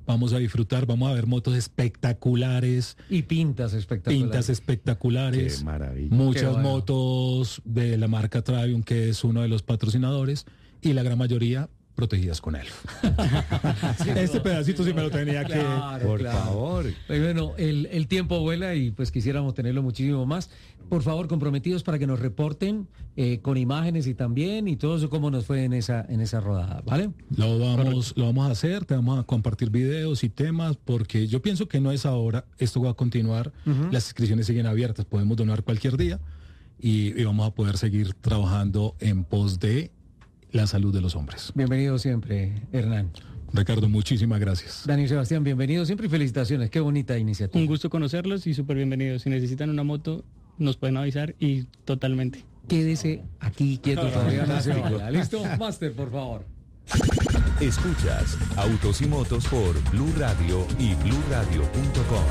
vamos a disfrutar, vamos a ver motos espectaculares. Y pintas espectaculares. Pintas espectaculares. Qué maravilla. Muchas Qué bueno. motos de la marca Travium, que es uno de los patrocinadores, y la gran mayoría protegidas con él. Este pedacito sí me lo tenía que... Claro, Por claro. favor. Pues bueno, el, el tiempo vuela y pues quisiéramos tenerlo muchísimo más. Por favor, comprometidos para que nos reporten eh, con imágenes y también y todo eso cómo nos fue en esa en esa rodada, ¿vale? Lo vamos, lo vamos a hacer, te vamos a compartir videos y temas, porque yo pienso que no es ahora, esto va a continuar, Uh-huh. las inscripciones siguen abiertas, podemos donar cualquier día y, y vamos a poder seguir trabajando en pos de la salud de los hombres. Bienvenido siempre, Hernán. Ricardo, muchísimas gracias. Daniel Sebastián, bienvenido siempre y felicitaciones. Qué bonita iniciativa. Un gusto conocerlos y súper bienvenidos. Si necesitan una moto, nos pueden avisar y totalmente. Quédese aquí quieto todavía, no se vaya. ¿Listo? Máster, por favor. Escuchas Autos y Motos por Blue Radio y blue radio punto com.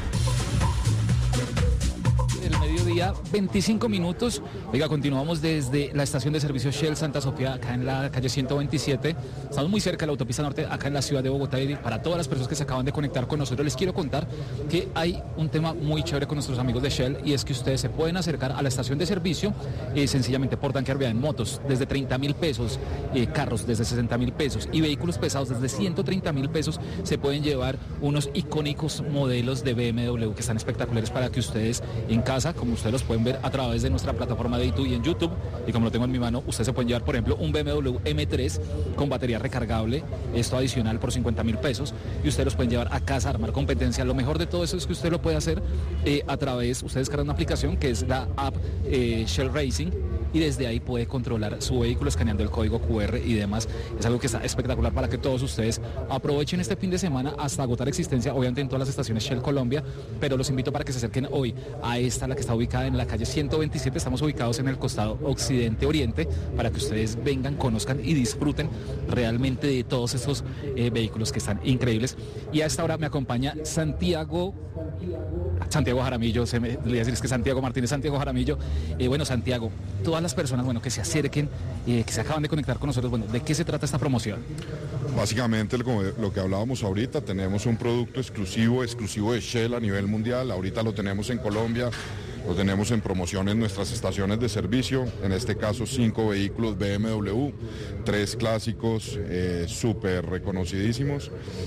El mediodía, veinticinco minutos. Oiga, continuamos desde la estación de servicio Shell Santa Sofía, acá en la calle ciento veintisiete. Estamos muy cerca de la autopista norte, acá en la ciudad de Bogotá. Y para todas las personas que se acaban de conectar con nosotros, les quiero contar que hay un tema muy chévere con nuestros amigos de Shell, y es que ustedes se pueden acercar a la estación de servicio eh, sencillamente por tanquear vía en motos desde treinta mil pesos, eh, carros desde sesenta mil pesos y vehículos pesados desde ciento treinta mil pesos. Se pueden llevar unos icónicos modelos de B M W que están espectaculares para que ustedes en casa, como ustedes los pueden ver a través de nuestra plataforma de YouTube y en YouTube, y como lo tengo en mi mano, ustedes se pueden llevar, por ejemplo, un B M W M tres con batería recargable, esto adicional por cincuenta mil pesos, y ustedes los pueden llevar a casa, armar competencia. Lo mejor de todo eso es que usted lo puede hacer eh, a través, ustedes cargan una aplicación que es la app eh, Shell Racing, y desde ahí puede controlar su vehículo escaneando el código Q R y demás. Es algo que está espectacular para que todos ustedes aprovechen este fin de semana hasta agotar existencia, obviamente en todas las estaciones Shell Colombia, pero los invito para que se acerquen hoy a esta, la que está ubicada en la calle ciento veintisiete. Estamos ubicados en el costado occidente-oriente para que ustedes vengan, conozcan y disfruten realmente de todos estos eh, vehículos que están increíbles. Y a esta hora me acompaña Santiago Santiago Jaramillo, se me le voy a decir es que Santiago Martínez, Santiago Jaramillo. Eh, bueno, Santiago, todas las personas, bueno, que se acerquen, eh, que se acaban de conectar con nosotros, bueno, ¿de qué se trata esta promoción? Básicamente lo, lo que hablábamos ahorita, tenemos un producto exclusivo, exclusivo de Shell a nivel mundial. Ahorita lo tenemos en Colombia, lo tenemos en promoción en nuestras estaciones de servicio, en este caso cinco vehículos B M W, tres clásicos eh, súper reconocidísimos.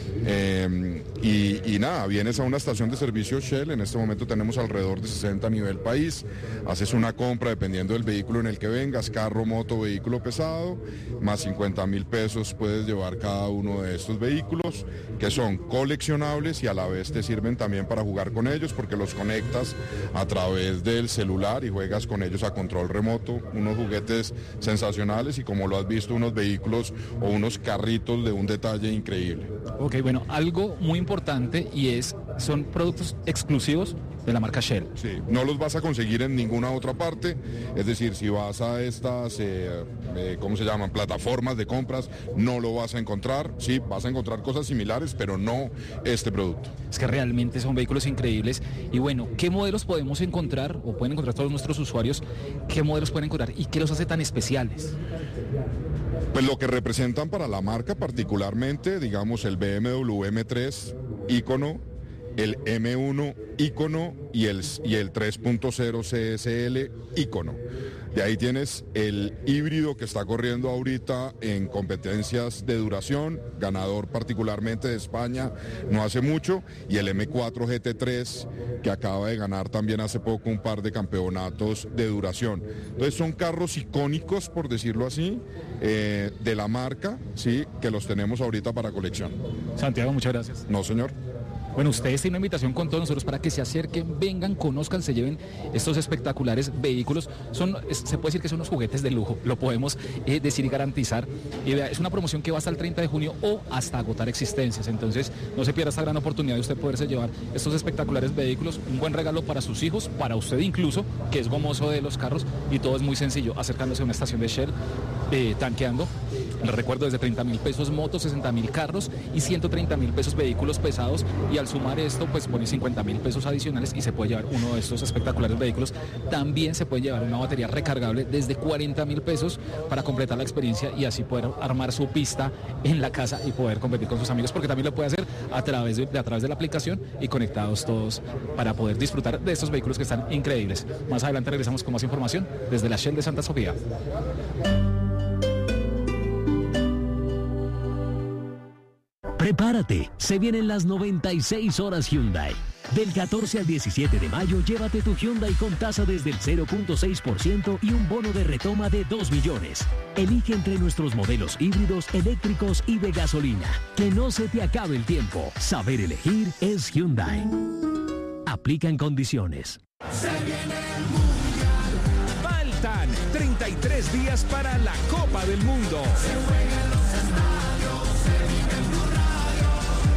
Eh, y, y nada, vienes a una estación de servicio Shell, en este momento tenemos alrededor de sesenta a nivel país, haces una compra dependiendo del vehículo en el que vengas, carro, moto, vehículo pesado, más cincuenta mil pesos puedes llevar cada uno de estos vehículos, que son coleccionables y a la vez te sirven también para jugar con ellos, porque los conectas a través del celular y juegas con ellos a control remoto, unos juguetes sensacionales y, como lo has visto, unos vehículos o unos carritos de un detalle increíble. Ok, bueno, algo muy importante, y es, son productos exclusivos de la marca Shell. Sí, no los vas a conseguir en ninguna otra parte, es decir, si vas a estas, eh, eh, ¿cómo se llaman?, plataformas de compras, no lo vas a encontrar. Sí, vas a encontrar cosas similares, pero no este producto. Es que realmente son vehículos increíbles. Y bueno, ¿qué modelos podemos encontrar, o pueden encontrar todos nuestros usuarios, qué modelos pueden encontrar y qué los hace tan especiales? Pues lo que representan para la marca, particularmente, digamos, el B M W M tres ícono, el M uno ícono y el, y el tres punto cero C S L ícono. De ahí tienes el híbrido que está corriendo ahorita en competencias de duración, ganador particularmente de España no hace mucho, y el M cuatro G T tres que acaba de ganar también hace poco un par de campeonatos de duración. Entonces son carros icónicos, por decirlo así, eh, de la marca, sí, que los tenemos ahorita para colección. Santiago, muchas gracias. No, señor. Bueno, ustedes tienen una invitación con todos nosotros para que se acerquen, vengan, conozcan, se lleven estos espectaculares vehículos. Son, es, se puede decir que son unos juguetes de lujo, lo podemos eh, decir y garantizar. Y vea, es una promoción que va hasta el treinta de junio o hasta agotar existencias. Entonces, no se pierda esta gran oportunidad de usted poderse llevar estos espectaculares vehículos, un buen regalo para sus hijos, para usted incluso, que es gomoso de los carros, y todo es muy sencillo, acercándose a una estación de Shell, eh, tanqueando Les recuerdo, desde treinta mil pesos motos, sesenta mil carros y ciento treinta mil pesos vehículos pesados, y al sumar esto pues pone cincuenta mil pesos adicionales y se puede llevar uno de estos espectaculares vehículos. También se puede llevar una batería recargable desde cuarenta mil pesos para completar la experiencia y así poder armar su pista en la casa y poder competir con sus amigos, porque también lo puede hacer a través de, de a través de la aplicación y conectados todos para poder disfrutar de estos vehículos que están increíbles. Más adelante regresamos con más información desde la Shell de Santa Sofía. Prepárate, se vienen las noventa y seis horas Hyundai. Del catorce al diecisiete de mayo, llévate tu Hyundai con tasa desde el cero punto seis por ciento y un bono de retoma de dos millones. Elige entre nuestros modelos híbridos, eléctricos y de gasolina. Que no se te acabe el tiempo. Saber elegir es Hyundai. Aplica en condiciones. Se viene el mundial. Faltan treinta y tres días para la Copa del Mundo. Se juega en los estadios, se vive en Blue Radio.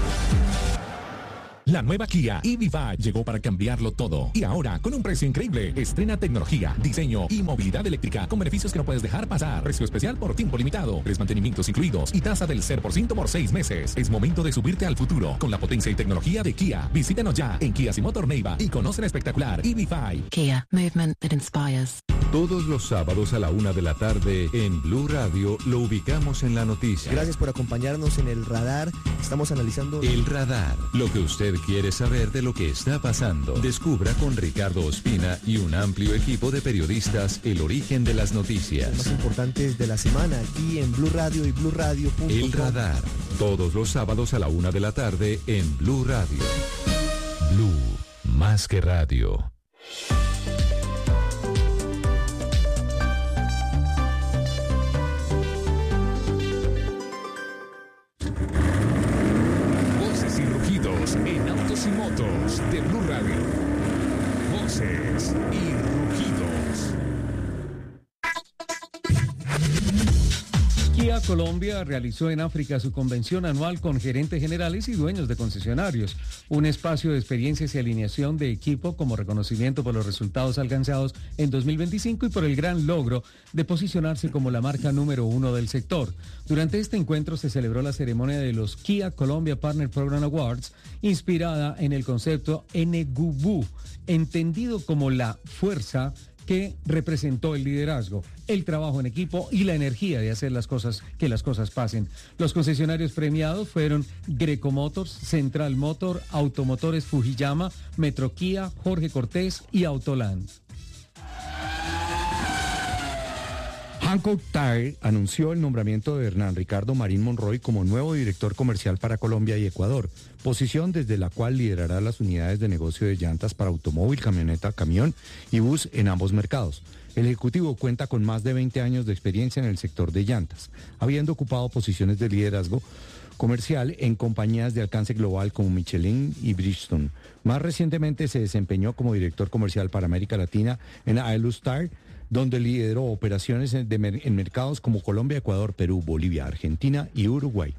La nueva Kia E V cinco llegó para cambiarlo todo. Y ahora, con un precio increíble, estrena tecnología, diseño y movilidad eléctrica con beneficios que no puedes dejar pasar. Precio especial por tiempo limitado, tres mantenimientos incluidos y tasa del cero por ciento por seis meses. Es momento de subirte al futuro con la potencia y tecnología de Kia. Visítanos ya en Kia Simotor Neiva y conoce la espectacular E V cinco. Kia, movement that inspires. Todos los sábados a la una de la tarde en Blue Radio lo ubicamos en la noticia. Gracias por acompañarnos en El Radar. Estamos analizando... El Radar, lo que usted quiere saber de lo que está pasando. Descubra con Ricardo Ospina y un amplio equipo de periodistas el origen de las noticias. Los más importantes de la semana aquí en Blue Radio y Blue Radio punto com. El Radar, todos los sábados a la una de la tarde en Blue Radio. Blue, más que radio. Voces y rugidos en autos y motos de Blue Radio. Voces y rugidos. Kia Colombia realizó en África su convención anual con gerentes generales y dueños de concesionarios, un espacio de experiencias y alineación de equipo como reconocimiento por los resultados alcanzados en dos mil veinticinco y por el gran logro de posicionarse como la marca número uno del sector. Durante este encuentro se celebró la ceremonia de los Kia Colombia Partner Program Awards, inspirada en el concepto N G U B U, entendido como la fuerza que representó el liderazgo, el trabajo en equipo y la energía de hacer las cosas, que las cosas pasen. Los concesionarios premiados fueron Greco Motors, Central Motor, Automotores Fujiyama, Metro Kia, Jorge Cortés y Autoland. Hankook Tire anunció el nombramiento de Hernán Ricardo Marín Monroy como nuevo director comercial para Colombia y Ecuador, posición desde la cual liderará las unidades de negocio de llantas para automóvil, camioneta, camión y bus en ambos mercados. El ejecutivo cuenta con más de veinte años de experiencia en el sector de llantas, habiendo ocupado posiciones de liderazgo comercial en compañías de alcance global como Michelin y Bridgestone. Más recientemente se desempeñó como director comercial para América Latina en Aelus Tire, donde lideró operaciones en, de, en mercados como Colombia, Ecuador, Perú, Bolivia, Argentina y Uruguay.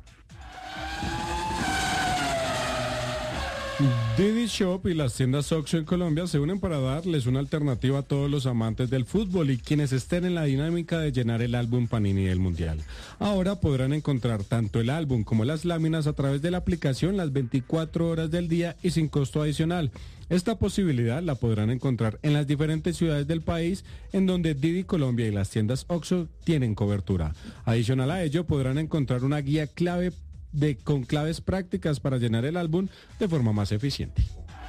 Didi Shop y las tiendas Oxxo en Colombia se unen para darles una alternativa a todos los amantes del fútbol y quienes estén en la dinámica de llenar el álbum Panini del Mundial. Ahora podrán encontrar tanto el álbum como las láminas a través de la aplicación las veinticuatro horas del día y sin costo adicional. Esta posibilidad la podrán encontrar en las diferentes ciudades del país en donde Didi Colombia y las tiendas Oxxo tienen cobertura. Adicional a ello podrán encontrar una guía clave de con claves prácticas para llenar el álbum de forma más eficiente.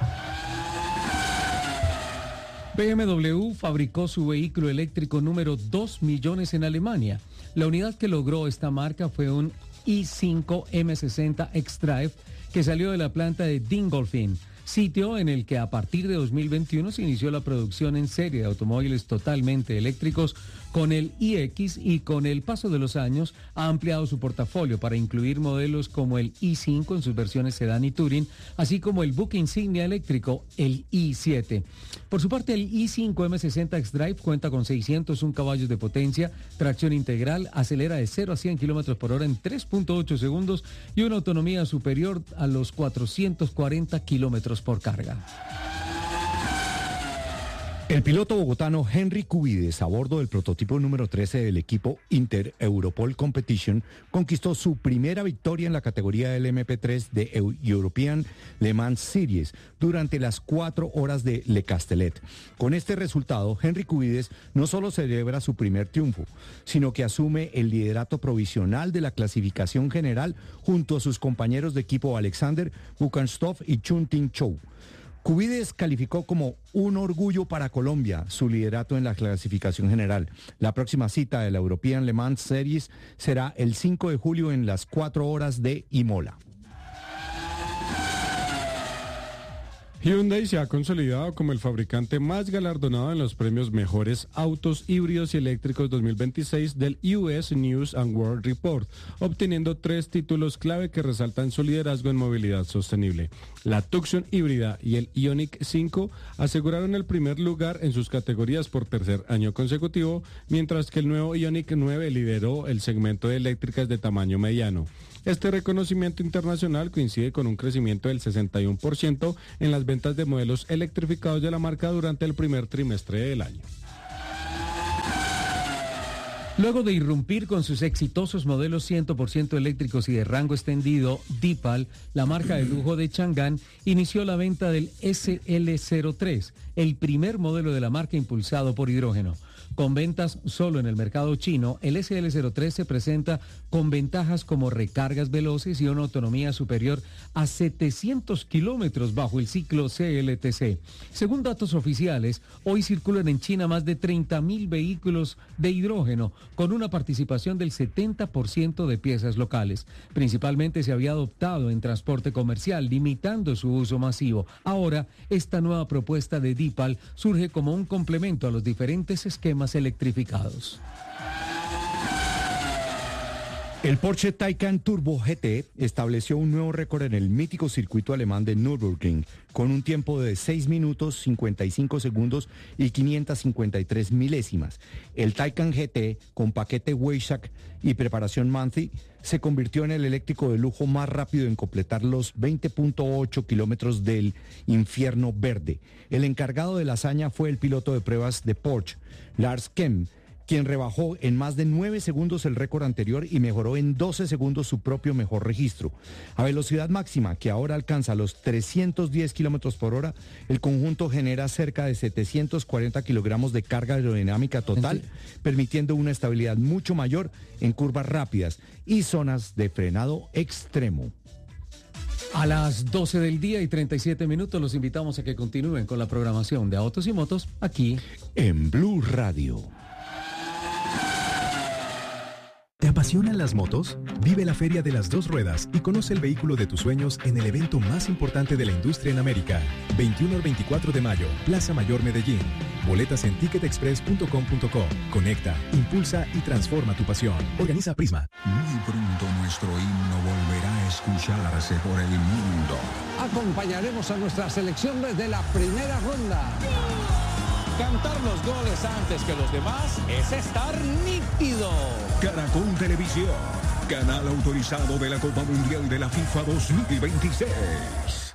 B M W fabricó su vehículo eléctrico número dos millones en Alemania. La unidad que logró esta marca fue un i cinco eme sesenta X-Drive que salió de la planta de Dingolfing, sitio en el que a partir de dos mil veintiuno se inició la producción en serie de automóviles totalmente eléctricos con el iX, y con el paso de los años ha ampliado su portafolio para incluir modelos como el i cinco en sus versiones sedán y touring, así como el buque insignia eléctrico, el i siete. Por su parte, el i cinco eme sesenta X-Drive cuenta con seiscientos un caballos de potencia, tracción integral, acelera de cero a cien kilómetros por hora en tres punto ocho segundos y una autonomía superior a los cuatrocientos cuarenta kilómetros por carga. El piloto bogotano Henry Cubides, a bordo del prototipo número trece del equipo Inter Europol Competition, conquistó su primera victoria en la categoría del eme pe tres de European Le Mans Series durante las cuatro horas de Le Castellet. Con este resultado, Henry Cubides no solo celebra su primer triunfo, sino que asume el liderato provisional de la clasificación general junto a sus compañeros de equipo Alexander Bukanstov y Chun Ting Chou. Cubides calificó como un orgullo para Colombia su liderato en la clasificación general. La próxima cita de la European Le Mans Series será el cinco de julio en las cuatro horas de Imola. Hyundai se ha consolidado como el fabricante más galardonado en los premios Mejores Autos Híbridos y Eléctricos dos mil veintiséis del U S News and World Report, obteniendo tres títulos clave que resaltan su liderazgo en movilidad sostenible. La Tucson híbrida y el Ioniq cinco aseguraron el primer lugar en sus categorías por tercer año consecutivo, mientras que el nuevo Ioniq nueve lideró el segmento de eléctricas de tamaño mediano. Este reconocimiento internacional coincide con un crecimiento del sesenta y uno por ciento en las ventas de modelos electrificados de la marca durante el primer trimestre del año. Luego de irrumpir con sus exitosos modelos cien por ciento eléctricos y de rango extendido, Deepal, la marca de lujo de Chang'an, inició la venta del ese ele cero tres, el primer modelo de la marca impulsado por hidrógeno. Con ventas solo en el mercado chino, el ese ele cero tres se presenta con ventajas como recargas veloces y una autonomía superior a setecientos kilómetros bajo el ciclo ce ele te ce. Según datos oficiales, hoy circulan en China más de treinta mil vehículos de hidrógeno, con una participación del setenta por ciento de piezas locales. Principalmente se había adoptado en transporte comercial, limitando su uso masivo. Ahora, esta nueva propuesta de Deepal surge como un complemento a los diferentes esquemas electrificados. El Porsche Taycan Turbo G T estableció un nuevo récord en el mítico circuito alemán de Nürburgring, con un tiempo de seis minutos, cincuenta y cinco segundos y quinientas cincuenta y tres milésimas. El Taycan G T, con paquete Weissach y preparación Manthey, se convirtió en el eléctrico de lujo más rápido en completar los veinte punto ocho kilómetros del infierno verde. El encargado de la hazaña fue el piloto de pruebas de Porsche, Lars Kemp, quien rebajó en más de nueve segundos el récord anterior y mejoró en doce segundos su propio mejor registro. A velocidad máxima, que ahora alcanza los trescientos diez kilómetros por hora, el conjunto genera cerca de setecientos cuarenta kilogramos de carga aerodinámica total, permitiendo una estabilidad mucho mayor en curvas rápidas y zonas de frenado extremo. A las doce del día y treinta y siete minutos los invitamos a que continúen con la programación de Autos y Motos aquí en Blue Radio. ¿Te apasionan las motos? Vive la Feria de las Dos Ruedas y conoce el vehículo de tus sueños en el evento más importante de la industria en América. veintiuno al veinticuatro de mayo, Plaza Mayor Medellín. Boletas en ticket express punto com punto co. Conecta, impulsa y transforma tu pasión. Organiza Prisma. Muy pronto nuestro himno volverá a escucharse por el mundo. Acompañaremos a nuestra selección desde la primera ronda. Cantar los goles antes que los demás es estar nítido. Caracol Televisión, canal autorizado de la Copa Mundial de la FIFA dos mil veintiséis.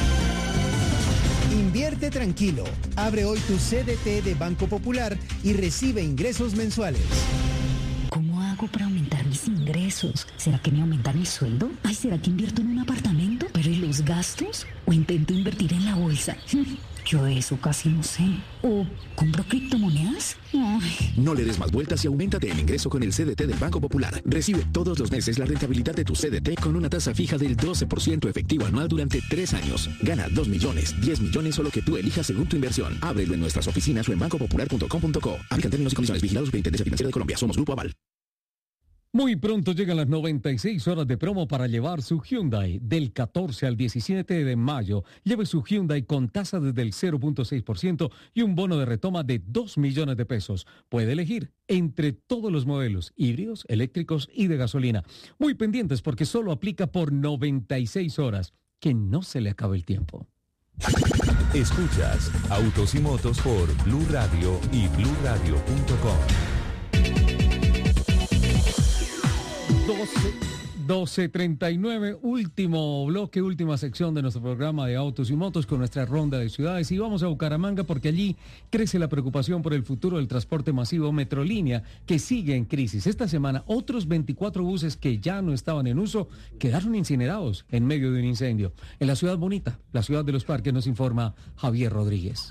Invierte tranquilo. Abre hoy tu ce de te de Banco Popular y recibe ingresos mensuales. ¿Cómo hago para aumentar mis ingresos? ¿Será que me aumentan el sueldo? Ay, ¿será que invierto en un apartamento? ¿Pero y los gastos? ¿O intento invertir en la bolsa? Yo eso casi no sé. ¿O compro criptomonedas? Ay. No le des más vueltas y auméntate el ingreso con el ce de te del Banco Popular. Recibe todos los meses la rentabilidad de tu ce de te con una tasa fija del doce por ciento efectivo anual durante tres años. Gana dos millones, diez millones o lo que tú elijas según tu inversión. Ábrelo en nuestras oficinas o en banco popular punto com punto co. Aplican términos y condiciones. Vigilados Superintendencia Financiera de Colombia. Somos Grupo Aval. Muy pronto llegan las noventa y seis horas de promo para llevar su Hyundai. Del catorce al diecisiete de mayo, lleve su Hyundai con tasa desde el cero punto seis por ciento y un bono de retoma de dos millones de pesos. Puede elegir entre todos los modelos, híbridos, eléctricos y de gasolina. Muy pendientes porque solo aplica por noventa y seis horas. Que no se le acabe el tiempo. Escuchas Autos y Motos por Blue Radio y blue radio punto com. doce treinta y nueve, último bloque, última sección de nuestro programa de autos y motos con nuestra ronda de ciudades. Y vamos a Bucaramanga porque allí crece la preocupación por el futuro del transporte masivo Metrolínea, que sigue en crisis. Esta semana, otros veinticuatro buses que ya no estaban en uso quedaron incinerados en medio de un incendio. En la ciudad bonita, la ciudad de los parques, nos informa Javier Rodríguez.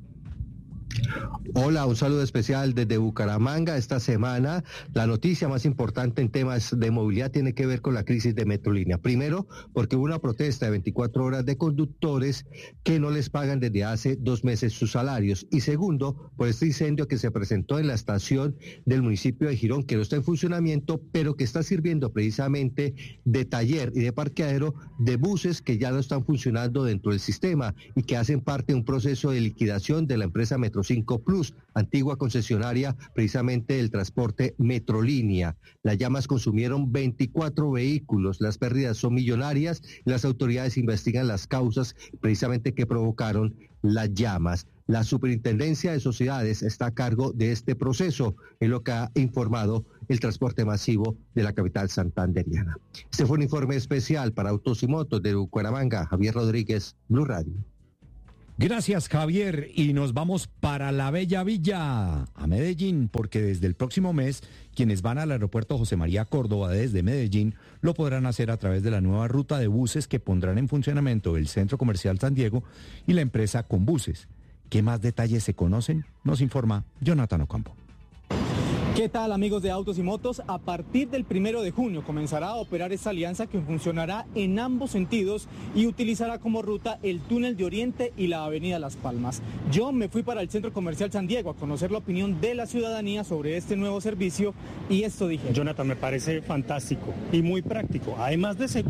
Hola, un saludo especial desde Bucaramanga. Esta semana la noticia más importante en temas de movilidad tiene que ver con la crisis de Metrolínea. Primero, porque hubo una protesta de veinticuatro horas de conductores que no les pagan desde hace dos meses sus salarios. Y segundo, por este incendio que se presentó en la estación del municipio de Girón, que no está en funcionamiento, pero que está sirviendo precisamente de taller y de parqueadero de buses que ya no están funcionando dentro del sistema y que hacen parte de un proceso de liquidación de la empresa Metro cinco Plus, antigua concesionaria precisamente del transporte Metrolínea. Las llamas consumieron veinticuatro vehículos, las pérdidas son millonarias y las autoridades investigan las causas precisamente que provocaron las llamas. La Superintendencia de Sociedades está a cargo de este proceso, es lo que ha informado el transporte masivo de la capital santanderiana. Este fue un informe especial para Autos y Motos de Bucaramanga. Javier Rodríguez, Blue Radio. Gracias, Javier, y nos vamos para la Bella Villa, a Medellín, porque desde el próximo mes quienes van al aeropuerto José María Córdoba desde Medellín lo podrán hacer a través de la nueva ruta de buses que pondrán en funcionamiento el Centro Comercial San Diego y la empresa Conbuses. ¿Qué más detalles se conocen? Nos informa Jonathan Ocampo. ¿Qué tal, amigos de Autos y Motos? A partir del primero de junio comenzará a operar esta alianza que funcionará en ambos sentidos y utilizará como ruta el túnel de Oriente y la avenida Las Palmas. Yo me fui para el Centro Comercial San Diego a conocer la opinión de la ciudadanía sobre este nuevo servicio y esto dije. Jonathan, me parece fantástico y muy práctico, además de seguro.